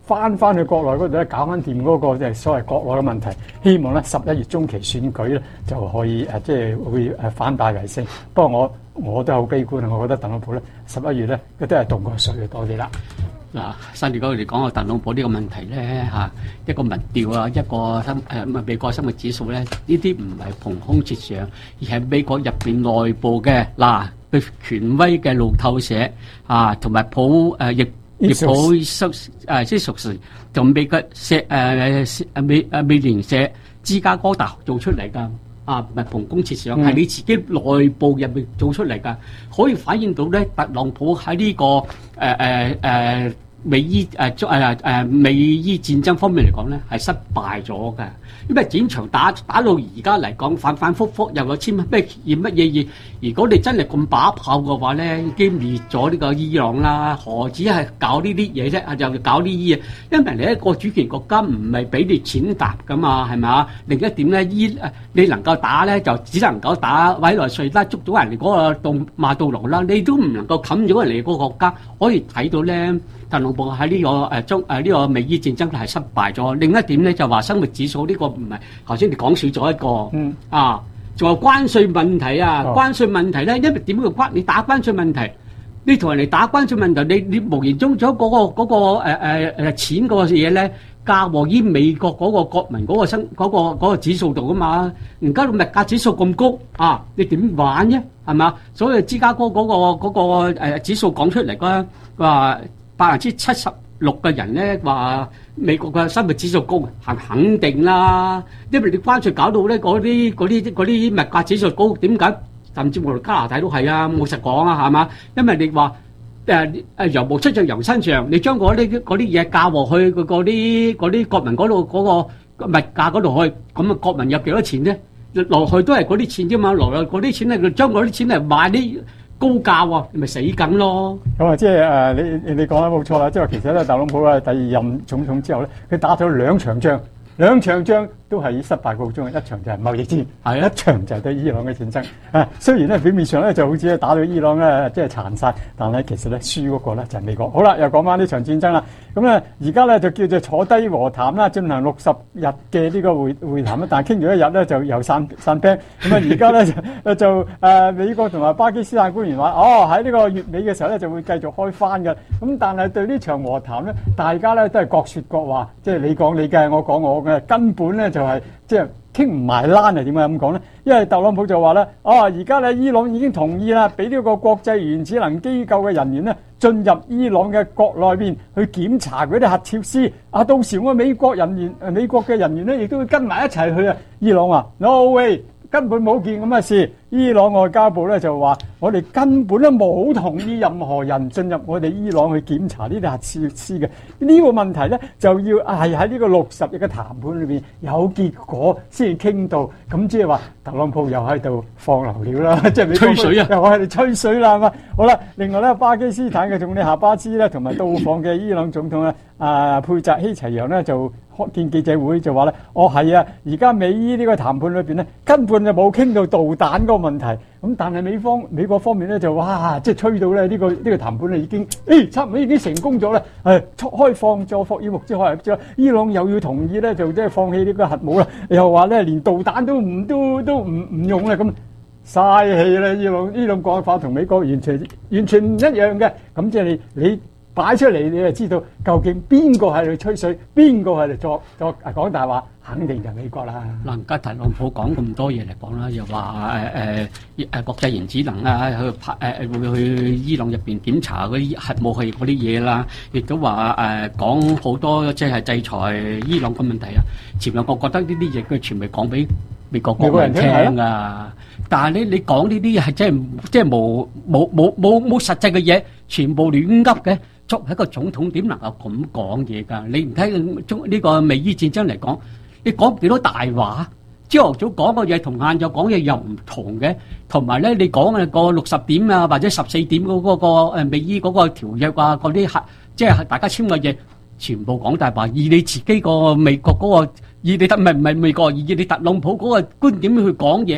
翻翻去國內嗰度咧，搞翻掂嗰個即係所謂國內嘅問題。希望咧十一月中期選舉咧就可以誒，即係會誒反敗為勝。不過我我都好悲觀啊，我覺得特朗普咧十一月咧佢都係凍過水嘅多啲啦。
嗱，新年嗰嚟講個特朗普呢個問題咧嚇，一個民調啊，一個生誒美國生活指數咧，呢啲唔係憑空設想，而係美國入邊內部嘅嗱，佢權威嘅路透社啊，同埋普誒亦亦普熟誒即熟時同美國社誒誒美誒美聯社芝加哥大學做出嚟㗎。啊，唔係憑空設想，係、嗯、你自己內部入面做出嚟㗎，可以反映到咧，特朗普喺呢、這個誒誒誒美伊誒誒誒美伊戰爭方面嚟講咧，係失敗咗嘅。因為戰場打打到而家嚟講，反反覆覆又有簽咩驗乜嘢嘢。如果你真係咁把炮嘅話咧，已經滅咗呢個伊朗啦，何止係搞呢啲嘢啫？就搞呢啲嘢，因為你一個主權國家唔係俾你踐踏噶嘛，係咪啊？另一點咧，伊你能夠打咧，就只能夠打委內瑞拉，捉到人哋嗰個杜馬杜羅啦，你都唔能夠冚咗人哋嗰個國家。可以睇到咧，特朗普喺呢個誒中誒呢個美伊戰爭係失敗咗。另一點咧就話生活指數呢個唔係頭先你講少咗一個，嗯啊。仲有關稅問題啊！哦、關稅問題咧，因為點樣關？你打關稅問題，你同人哋打關稅問題，你你無形中咗嗰、嗰個嗰、嗰個誒誒誒錢嗰個嘢咧，嫁禍於美國嗰個國民嗰個生嗰、嗰個嗰、嗰個指數度噶嘛？而家個物價指數咁高啊，你點玩啫？係嘛？所以芝加哥嗰、嗰個嗰、嗰個誒指數講出嚟嘅話，百分之七十六嘅人咧話美國嘅生活指數高，係肯定啦。因為你關稅搞到咧嗰啲嗰啲嗰啲物價指數高，點解？甚至乎加拿大都係啊，冇實講啊，係嘛？因為你話誒誒羊毛出在羊身上，你將嗰啲嗰啲嘢嫁禍去嗰啲嗰啲國民嗰度嗰個物價嗰度去，咁啊國民有幾多錢啫？落去都係嗰啲錢啫嘛，落去嗰啲錢咧，將嗰啲錢嚟買啲高價喎，你咪死梗咯！
咁啊，即係誒，你你講得冇錯啦，即係其實咧，特朗普啊第二任總統之後咧，佢打咗兩場仗，兩場仗都係以失敗告終，一場就係貿易戰，係一場就係對伊朗嘅戰爭。啊，雖然咧表面上咧就好似打到伊朗咧即係殘殺，但係其實咧輸嗰個咧就係美國。好啦，又講翻呢場戰爭啦。咁咧而家咧就叫做坐低和談啦，進行六十日嘅呢個會會談啦，但係傾咗一日咧就又散散兵。咁啊而家咧就就誒、呃、美國同埋巴基斯坦官員話，哦喺呢個月尾嘅時候咧就會繼續開翻嘅。咁但係對呢場和談咧，大家咧都係各説各話，即係你講你嘅，我講我嘅，根本咧就係即係傾唔埋欄係點解咁講咧？因為特朗普就話咧，哦而家咧伊朗已經同意啦，俾呢個國際原子能機構嘅人員咧進入伊朗嘅國內邊去檢查嗰啲核設施。啊，到時我美國人員誒美國嘅人員咧亦都會跟埋一齊去啊。伊朗話 no way，根本冇件咁嘅事。伊朗外交部咧就話，我哋根本都冇同意任何人進入我哋伊朗去檢查呢啲核設施嘅。呢個問題咧就要係喺呢個六十日嘅談判裏邊有結果先傾到。咁即係話特朗普又喺度放流料啦，即係
吹水啊！
又喺度吹水啦嘛。好啦，另外咧巴基斯坦嘅總理夏巴茲咧同埋到訪嘅伊朗總統咧啊佩扎希齊揚咧就開見記者會就話咧，哦係啊，而家美伊呢個談判裏邊咧根本就冇傾到導彈嗰個問題。咁但係美方美國方面咧就哇，即係吹到咧呢個呢個談判咧已經誒差唔多已經成功咗啦，誒開放咗霍爾木茲海峽，伊朗又要同意咧就即係放棄呢個核武啦，又話咧連導彈都唔都都唔唔用啦，咁嘥氣啦！伊朗伊朗講法同美國完全完全唔一樣嘅，咁即係你你擺出嚟你就知道究竟邊個喺度吹水，邊個喺度作作講大話。肯定就美國啦。
嗱，而家特朗普講咁多嘢嚟講啦，又話誒誒誒國際原子能啊，去拍誒會去伊朗入邊檢查嗰啲核武器嗰啲嘢啦，亦都話誒講好多即係制裁伊朗嘅問題啊。前兩個覺得呢啲嘢佢全部講俾美國國民聽㗎，但係你你講呢啲嘢係真係即係冇冇冇冇冇實際嘅嘢，全部亂噏嘅。作為一個總統點能夠咁講嘢㗎？你唔睇中呢個美伊戰爭嚟講，你講幾多大話？朝頭早講個嘢同晏晝講嘢又唔同嘅，同埋咧你講嘅個六十點啊或者十四點嗰嗰個誒美伊嗰個條約啊嗰啲核，即係大家簽嘅嘢，全部講大話。以你自己個美國嗰個，以你特唔係唔係美國，以你特朗普嗰個觀點去講嘢，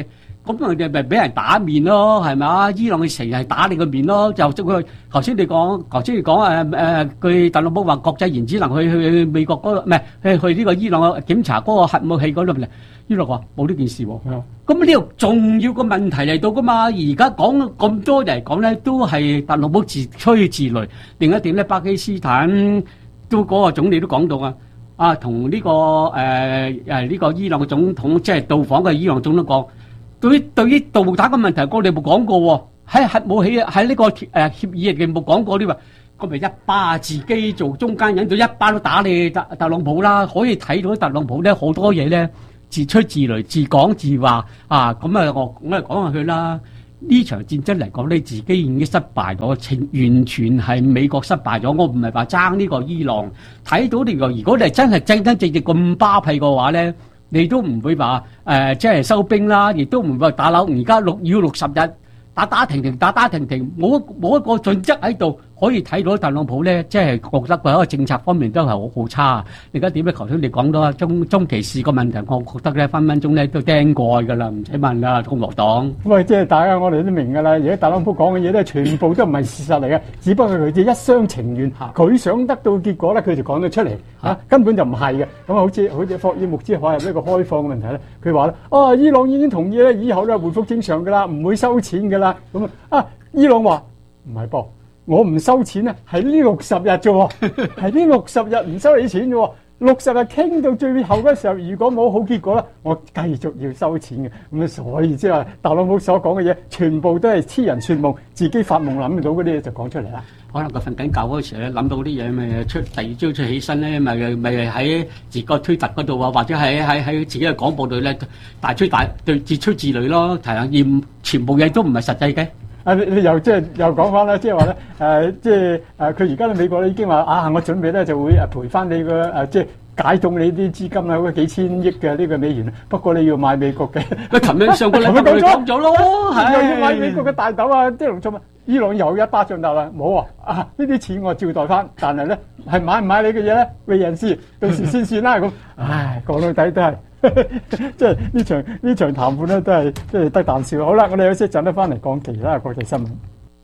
咁佢哋咪俾人打面咯，係咪啊？伊朗佢成日係打你個面咯，就即佢頭先你講，頭先你講誒誒，佢特朗普話國際原子能去去美國嗰度，唔係去去呢個伊朗檢查嗰個核武器嗰度，伊朗話冇呢件事喎。咁呢個重要個問題嚟到噶嘛？而家講咁多嚟講咧，都係特朗普自吹自擂。另一點咧，巴基斯坦都嗰個總理都講到啊，啊同呢個誒誒呢個伊朗嘅總統即係到訪嘅伊朗總統講。對於對於導彈嘅問題，我哋冇講過喎。喺核武器喺呢個誒協議入邊冇講過呢話，咁咪一巴自己做中間人，就一巴都打你特特朗普啦。可以睇到特朗普咧好多嘢咧自吹自擂、自講自話啊。咁啊，我我嚟講下佢啦。呢場戰爭嚟講咧，自己已經失敗咗，完全係美國失敗咗。我唔係話爭呢個伊朗，睇到呢個，如果你係真係真真正正咁巴閉嘅話咧。你都唔會話誒、呃，即係收兵啦，亦都唔會話打樓。而家六要六十日打打停停，打打停停，冇冇一個準則喺度可以睇到特朗普咧，即係覺得佢喺個政策方面都係好好差。而家點咧？頭先你講到中中期事個問題，我覺得咧分分鐘咧都釘蓋㗎啦，唔使問啦，共和黨。
喂，即係大家我哋都明㗎啦。而家特朗普講嘅嘢咧，全部都唔係事實嚟嘅，只不過佢哋一廂情願，佢想得到結果咧，佢就講咗出嚟啊，根本就唔係嘅。咁啊，好似好似霍爾木茲海入呢個開放嘅問題咧，佢話咧，啊，伊朗已經同意咧，以後咧回復正常㗎啦，唔會收錢㗎啦。咁啊，伊朗話唔係噃。我唔收錢啊，係呢六十日啫喎，係呢六十日唔收你錢啫喎，六十日傾到最後嗰時候，如果冇好結果啦，我繼續要收錢嘅。咁啊，所以即係話特朗普所講嘅嘢，全部都係痴人說夢，自己發夢諗到嗰啲嘢就講出嚟啦。
可能佢瞓緊覺嗰時咧，諗到啲嘢咪出第二朝出起身咧，咪咪喺自己個推特嗰度啊，或者喺喺喺自己嘅廣播度咧，大吹大對自吹自擂咯，提下驗全部嘢都唔係實際嘅。
啊！你你又即係又講翻啦，即係話咧誒，即係誒，佢而家喺美國咧已經話啊，我準備咧就會誒賠翻你個誒，即係解凍你啲資金啊，嗰幾千億嘅呢個美元。不過你要買美國嘅。佢琴日上個禮拜講咗咯，係又要買美國嘅大豆啊，啲農作物。伊朗又一巴掌答啦，冇啊！啊呢啲錢我照代翻，但係咧係買唔買你嘅嘢咧，為人師，到時先算啦咁。唉，講到底都係。即係呢場呢場談判咧，都係即係得啖笑。好啦，我哋有啲陣咧翻嚟講其他國際新聞。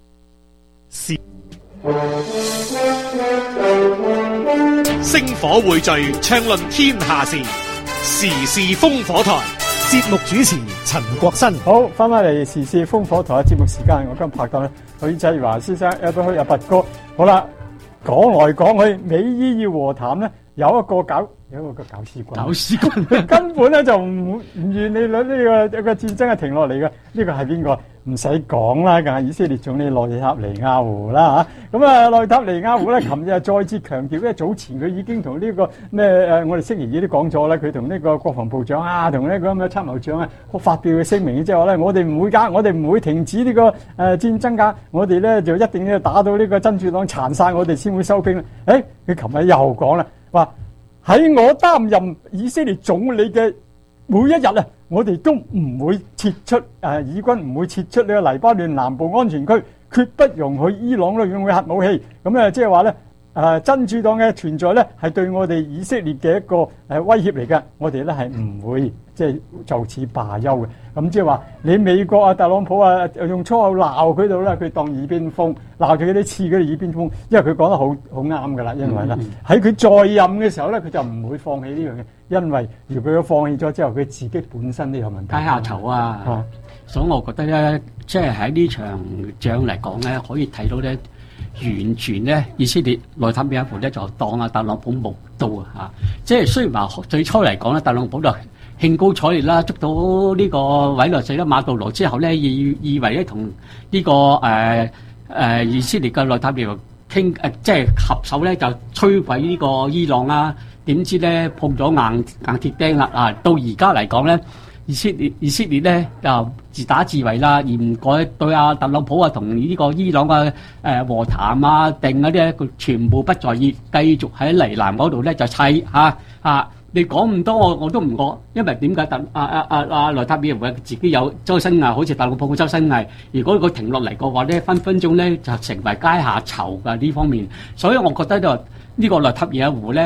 星火匯聚，暢論天下事，時事烽火台。節目主持陳國新。
好，翻返嚟時事烽火台嘅節目時間，我今拍檔咧許濟華先生，有到去阿拔哥。好啦，講來講去，美伊要和談咧，有一個搞。有一個搞屎棍，
搞屎棍
根本咧就唔唔願你呢、這個一個戰爭係停落嚟嘅。呢、這個係邊個？唔使講啦，梗係以色列總理內塔尼亞胡啦嚇。咁啊，內塔尼亞胡咧，琴日再次強調咧，早前佢已經同呢、這個咩誒，我哋星期二都講咗啦，佢同呢個國防部長啊，同呢個咁嘅參謀長啊，發表嘅聲明之後咧，我哋唔會㗎，我哋唔會停止呢、這個誒、呃、戰爭㗎，我哋咧就一定要打到呢個真主黨殘晒，我哋先會收兵啦。誒，佢琴日又講啦，話。喺我擔任以色列總理嘅每一日啊，我哋都唔會撤出誒、呃，以軍唔會撤出呢個黎巴嫩南部安全區，決不容許伊朗咧用核武器。咁咧即係話咧誒，真主黨嘅存在咧係對我哋以色列嘅一個誒威脅嚟嘅，我哋咧係唔會即係就此罷休嘅。咁即係話你美國啊，特朗普啊，用粗口鬧佢度啦，佢當耳邊風，鬧住嗰啲刺嗰啲耳邊風，因為佢講得好好啱噶啦。因為咧喺佢在任嘅時候咧，佢就唔會放棄呢樣嘢，因為如果佢放棄咗之後，佢自己本身都有問題。
階下囚啊！啊所以我覺得咧，即係喺呢場仗嚟講咧，可以睇到咧，完全咧以色列內塔尼亞胡咧就當阿特朗普無刀啊！嚇，即係雖然話最初嚟講咧，特朗普就興高采烈啦，捉到呢個委內瑞拉馬杜羅之後咧，以以為咧同呢個誒誒、呃呃、以色列嘅內塔尼亞胡傾誒，即係合手咧就摧毀呢個伊朗啦。點知咧碰咗硬硬鐵釘啦！啊，到而家嚟講咧，以色列以色列咧就自打自為啦，而唔改對阿特朗普啊同呢個伊朗嘅誒和談啊定嗰啲咧，佢全部不在意，繼續喺黎南嗰度咧就砌嚇嚇。你講咁多我我都唔講，因為點解特阿阿阿阿內塔尼亞胡自己有周身蟻，好似特朗普嘅周身蟻。如果佢停落嚟嘅話咧，分分鐘咧就成為階下囚㗎呢方面。所以我覺得就呢個內塔尼亞胡咧，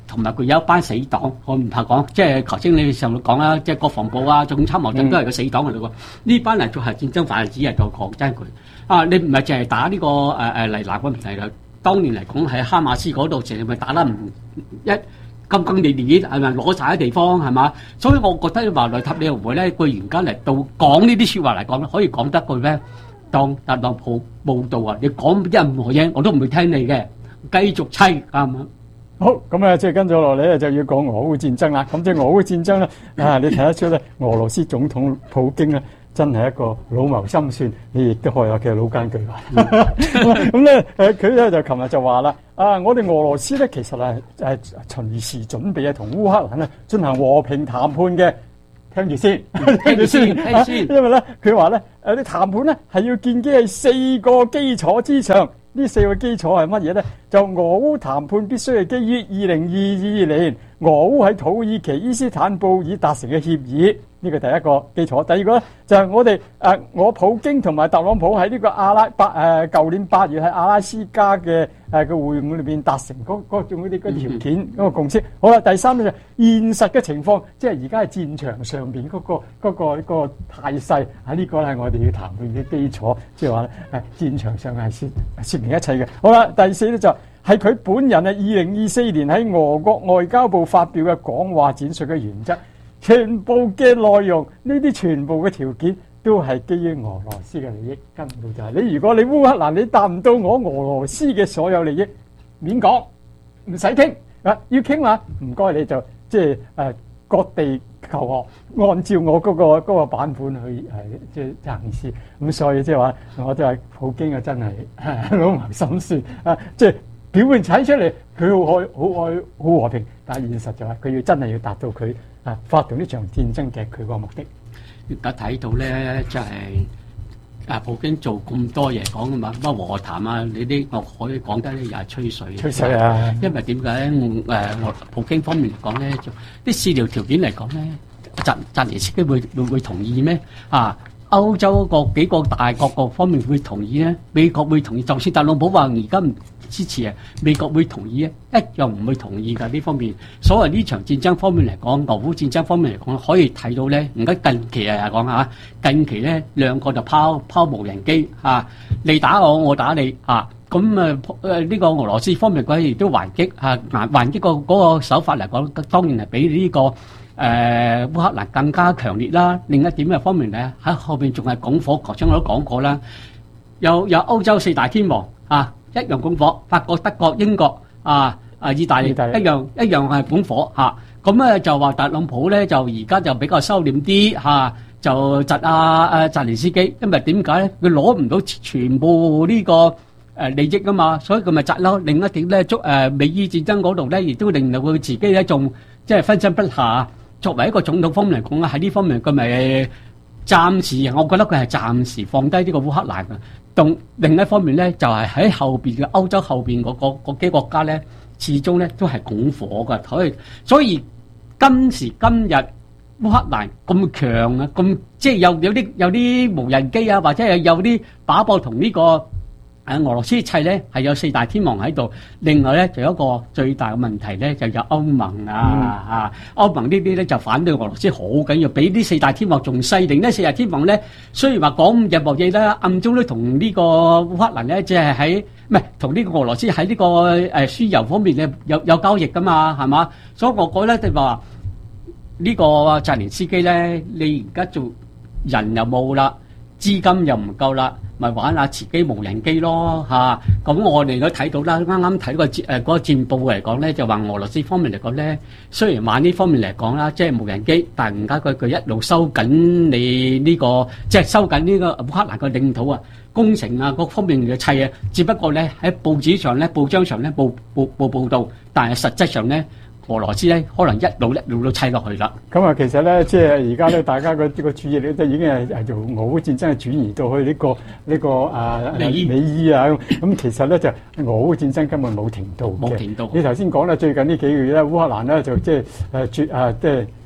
同埋佢有一班死黨，我唔怕講，即係頭先你上度講啦，即係國防部啊、總參謀長都係個死黨嚟嘅喎。呢班嚟做係戰爭分子係做講真佢啊，你唔係淨係打呢、這個誒誒黎南嗰問題啦。當年嚟講喺哈馬斯嗰度，淨係咪打得唔一金剛烈烈係咪攞晒啲地方係嘛？所以我覺得話內塔尼亞胡咧，佢而家嚟到講呢啲説話嚟講咧，可以講得句咩？當特朗普報道啊，你講任何嘢我都唔會聽你嘅，繼續砌啱唔啱？
好，咁啊，即係跟咗落嚟咧，就要講俄烏戰爭啦。咁即係俄烏戰爭咧，啊，你睇得出咧，俄羅斯總統普京咧，真係一個老謀深算，你亦都可以話佢係老奸巨猾。咁咧，誒，佢咧就琴日就話啦，啊，我哋俄羅斯咧其實係誒隨時準備啊同烏克蘭咧進行和平談判嘅。聽住先，聽住先，聽先。因為咧，佢話咧，誒啲談判咧係要建基喺四個基礎之上。呢四個基礎係乜嘢咧？就俄烏談判必須係基於二零二二年俄烏喺土耳其伊斯坦布爾達成嘅協議，呢個第一個基礎。第二個咧就係、是、我哋誒、呃、我普京同埋特朗普喺呢個阿拉伯誒舊年八月喺阿拉斯加嘅誒個會晤裏邊達成嗰嗰種嗰啲嗰條件嗰、嗯、個共識。好啦，第三咧就現實嘅情況，即係而家係戰場上邊嗰、嗰個嗰、嗰個嗰、嗰個態勢，喺呢個係我哋要談判嘅基礎，即係話誒戰場上係説説明一切嘅。好啦，第四咧就係佢本人啊，二零二四年喺俄國外交部發表嘅講話展述嘅原則，全部嘅內容，呢啲全部嘅條件都係基於俄羅斯嘅利益。根本就係你，如果你烏克蘭你達唔到我俄羅斯嘅所有利益，免講，唔使傾啊！要傾話，唔該你就即係誒各地求和，按照我嗰、嗰個嗰、嗰個版本去誒即係行事。咁所以即係話，我就係普京啊，真係老謀深算啊！即係。表面睇出嚟佢好愛好愛好和平，但係現實就係佢要真係要達到佢啊發動呢場戰爭嘅佢個目的。
而家睇到咧，就係、是、啊普京做咁多嘢講嘅嘛，乜和談啊，你啲我可以講得咧又係吹水。吹水啊！因為點解誒我普京方面嚟講咧，就啲試調條件嚟講咧，澤澤連斯基會會會同意咩？啊，歐洲個幾個大國各方面會同意咧，美國會同意，就算特朗普話而家唔支持啊，美國會同意啊，一樣唔會同意㗎呢方面。所謂呢場戰爭方面嚟講，俄烏戰爭方面嚟講，可以睇到咧，而家近期啊講下，近期咧兩個就拋拋無人機嚇，你打我，我打你嚇，咁啊誒呢個俄羅斯方面佢亦都還擊嚇，還還擊個嗰個手法嚟講，當然係比呢個誒烏克蘭更加強烈啦。另一點嘅方面咧，喺後邊仲係拱火，頭先我都講過啦，有有歐洲四大天王啊。一樣拱火，法國、德國、英國啊啊，意大利，意大利一樣一樣係拱火嚇。咁、啊、咧就話特朗普咧就而家就比較收斂啲嚇，就窒啊啊澤連斯基，因為點解咧？佢攞唔到全部呢、這個誒、呃、利益啊嘛，所以佢咪窒咯。另一點咧，捉誒美伊戰爭嗰度咧，亦都令到佢自己咧仲即係分身不下。作為一個總統方面嚟講啊，喺呢方面佢咪暫時，我覺得佢係暫時放低呢個烏克蘭嘅。同另一方面咧，就係、是、喺後邊嘅歐洲後邊嗰個嗰幾個國家咧，始終咧都係拱火嘅。所以所以今時今日烏克蘭咁強啊，咁即係有有啲有啲無人機啊，或者係有啲把炮同呢個誒俄羅斯砌咧，係有四大天王喺度。另外咧，就有一個最大嘅問題咧，就有歐盟啊嚇，歐盟呢啲咧就反對俄羅斯好緊要，比呢四大天王仲犀利。呢四大天王咧，雖然話講任何嘢啦，暗中都同呢個烏克蘭咧，即係喺唔係同呢個俄羅斯喺呢個誒輸油方面咧有有交易噶嘛，係嘛？所以我覺得就話呢個澤連斯基咧，你而家做人又冇啦，資金又唔夠啦。咪玩下自己無人機咯嚇，咁、啊、我哋都睇到啦。啱啱睇個誒嗰個戰報嚟講咧，就話俄羅斯方面嚟講咧，雖然玩呢方面嚟講啦，即係無人機，但係而家佢佢一路收緊你呢、這個，即係收緊呢個烏克蘭嘅領土啊、工程啊各方面嘅砌啊。只不過咧喺報紙上咧、報章上咧報報報報導，但係實質上咧。俄羅斯咧可能一路一路都砌落去啦。咁啊，其實咧，即係而家咧，大家個個注意力都已經係係由俄烏戰爭係轉移到去呢、這個呢、這個啊美伊美伊啊。咁其實咧就俄烏戰爭根本冇停到嘅。冇停到。你頭先講啦，最近呢幾個月咧，烏克蘭咧就即係誒絕啊，即係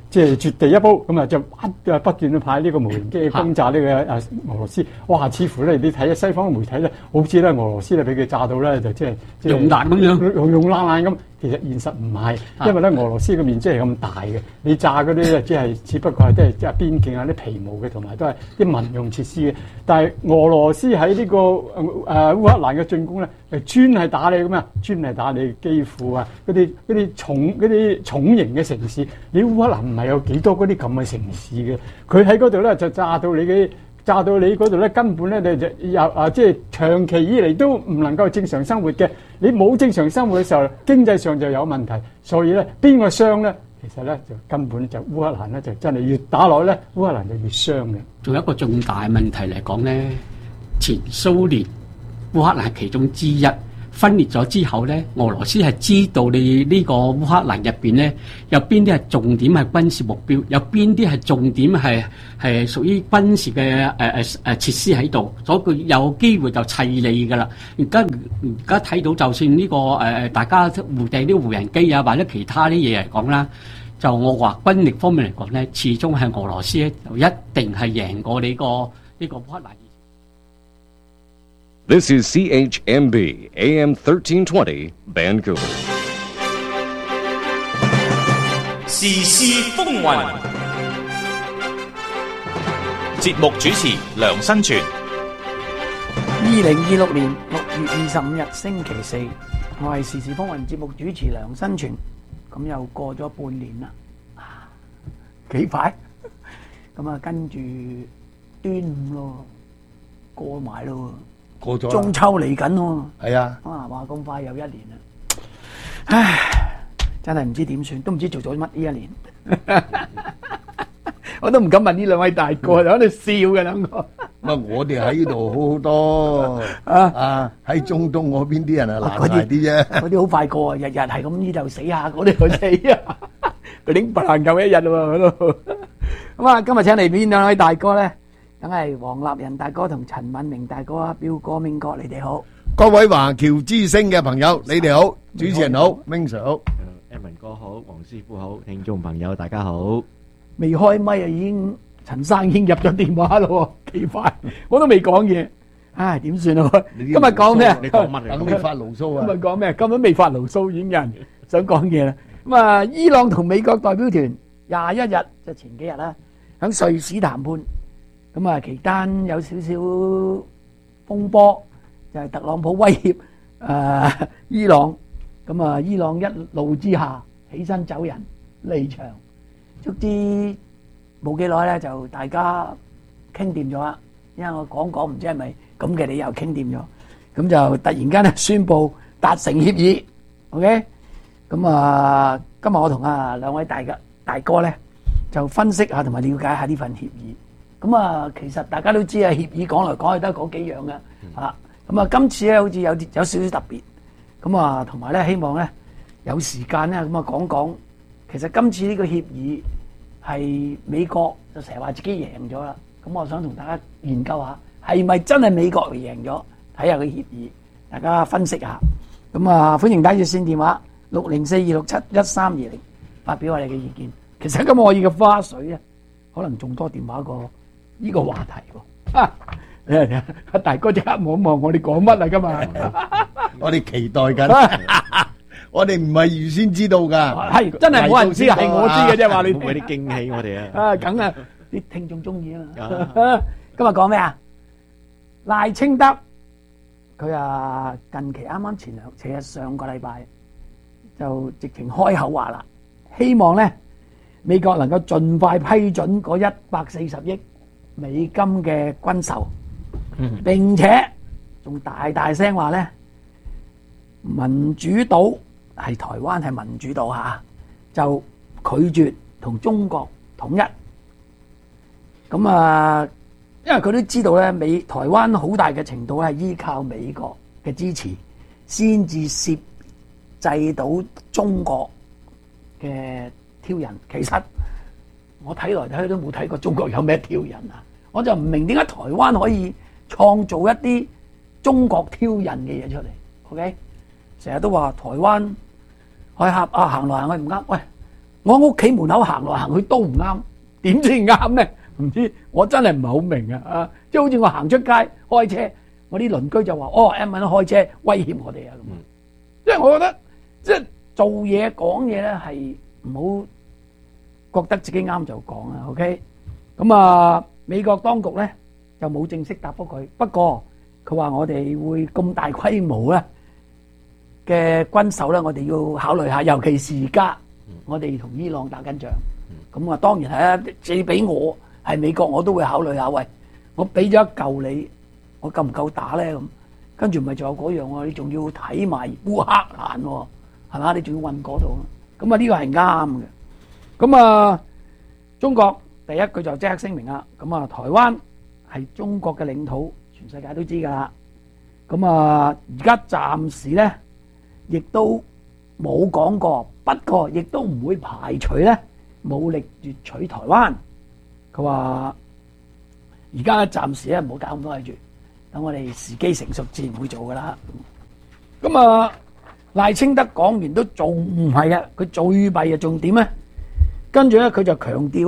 即係絕地一煲，咁啊就不不斷去派呢個無人機轟炸呢個誒俄羅斯。哇！似乎咧你睇西方媒體咧，好似咧俄羅斯咧俾佢炸到咧就即係即係
熔彈咁樣，
熔熔爛爛咁。其實現實唔係，因為咧俄羅斯嘅面積係咁大嘅，你炸嗰啲咧即係只不過係即係即係邊境啊啲皮毛嘅，同埋都係啲民用設施嘅。但係俄羅斯喺呢、這個誒、呃、烏克蘭嘅進攻咧，係專係打你咁啊，專係打你基輔啊嗰啲嗰啲重嗰啲重型嘅城市。你烏克蘭唔係有幾多嗰啲咁嘅城市嘅，佢喺嗰度咧就炸到你嘅。炸到你嗰度咧，根本咧你就又啊，即係長期以嚟都唔能夠正常生活嘅。你冇正常生活嘅時候，經濟上就有問題。所以咧，邊個傷咧？其實咧就根本就烏克蘭咧就真係越打落咧，烏克蘭就越傷嘅。
仲有一個重大問題嚟講咧，前蘇聯烏克蘭其中之一。分裂咗之後咧，俄羅斯係知道你呢個烏克蘭入邊咧有邊啲係重點係軍事目標，有邊啲係重點係係屬於軍事嘅誒誒誒設施喺度，所以佢有機會就砌你㗎啦。而家而家睇到，就算呢、這個誒、呃、大家互掟啲無人機啊，或者其他啲嘢嚟講啦，就我話軍力方面嚟講咧，始終係俄羅斯咧就一定係贏過你、這個呢、這個烏克蘭。
This is C H M B A M thirteen twenty Vancouver。
時事風雲，節目主持梁新全。
二零二六年六月二十五日星期四，我係時事風雲節目主持梁新全。咁又過咗半年啦，幾快？咁啊，跟住端午咯，過埋咯。
過咗
中秋嚟緊喎，
係啊，
啊話咁快又一年啦，唉，真係唔知點算，都唔知做咗乜呢一年，我都唔敢問呢兩位大哥，就喺度笑嘅兩個。
咁我哋喺呢度好好多啊啊！喺中東嗰邊啲人啊難捱啲啫，
嗰啲好快過啊，日日係咁呢度死下，嗰啲又死啊，佢頂白爛夠一日喎嗰度。咁啊，今日請嚟邊兩位大哥咧？梗係黃立仁大哥同陳敏明大哥啊，彪哥、明哥，你哋好。
各位華僑之聲嘅朋友，你哋好，主持人好，明 Sir 好
，Evan 哥好，黃師傅好，聽眾朋友大家好。
未開咪啊，已經陳生已經入咗電話咯，幾快，我都未講嘢，唉，點算啊？今日講咩？
你講乜？等你發牢騷啊！
今日講咩？根本未發牢騷，已經有人想講嘢啦。咁啊，伊朗同美國代表團廿一日，就前幾日啦，喺瑞士談判。咁啊，期間有少少風波，就係特朗普威脅誒伊朗，咁啊，伊朗一怒之下起身走人離場，卒之冇幾耐咧，就大家傾掂咗啦。因為我講講唔知係咪咁嘅理由傾掂咗，咁就突然間咧宣布達成協議。OK，咁啊，今日我同啊兩位大嘅大哥咧就分析下同埋了解下呢份協議。咁啊，其實大家都知啊，協議講嚟講去都係嗰幾樣嘅嚇。咁啊，今次咧好似有啲有少少特別。咁啊，同埋咧希望咧有時間咧咁啊講講，其實今次呢個協議係美國就成日話自己贏咗啦。咁我想同大家研究下，係咪真係美國嚟贏咗？睇下個協議，大家分析下。咁啊，歡迎打熱線電話六零四二六七一三二零發表我哋嘅意見。其實今日我要嘅花絮咧，可能仲多電話過呢個話題喎，你睇阿大哥即刻望一望我哋講乜啊？今日
我哋期待緊，我哋唔係預先知道㗎，
係真係冇人知，係我知嘅啫。話你
會唔會啲驚喜我哋啊？
啊，梗啊，啲聽眾中意啊嘛。今日講咩啊？賴清德佢啊，近期啱啱前兩，其實上個禮拜就直情開口話啦，希望咧美國能夠盡快批准嗰一百四十億美金嘅軍售，並且仲大大聲話咧，民主島係台灣係民主島嚇，就拒絕同中國統一。咁啊，因為佢都知道咧，美台灣好大嘅程度係依靠美國嘅支持，先至攝制到中國嘅挑釁。其實我睇來睇去都冇睇過中國有咩挑釁啊！我就唔明點解台灣可以創造一啲中國挑釁嘅嘢出嚟。OK，成日都話台灣海峽啊行來行去唔啱，喂， 我屋企門口行來行去都唔啱，點先啱咧？唔知，我真係唔係好明啊！啊，即係好似我行出街開車，我啲鄰居就話：哦 ，Edmond 開車威脅我哋啊！咁，即係我覺得，即係做嘢講嘢咧係唔好覺得自己啱就講啊。OK，咁啊，美國當局咧就冇正式答覆佢，不過佢話我哋會咁大規模咧嘅軍售咧，我哋要考慮下，尤其是而家我哋同伊朗打緊仗，咁啊當然係啊，借俾我。係美國我都會考慮下，喂，我俾咗一嚿你，我夠唔夠打咧咁？跟住咪仲有嗰樣喎，你仲要睇埋烏克蘭喎，係嘛？你仲要運嗰度，咁啊呢個係啱嘅。咁啊，中國第一句就即刻聲明啦。咁啊，台灣係中國嘅領土，全世界都知㗎啦。咁啊，而家暫時咧，亦都冇講過，不過亦都唔會排除咧武力奪取台灣。佢話：而家暫時咧唔好搞咁多嘢住，等我哋時機成熟，自然會做噶啦。咁啊，賴清德講完都仲唔係嘅，佢最弊啊，仲點咧？跟住咧，佢就強調。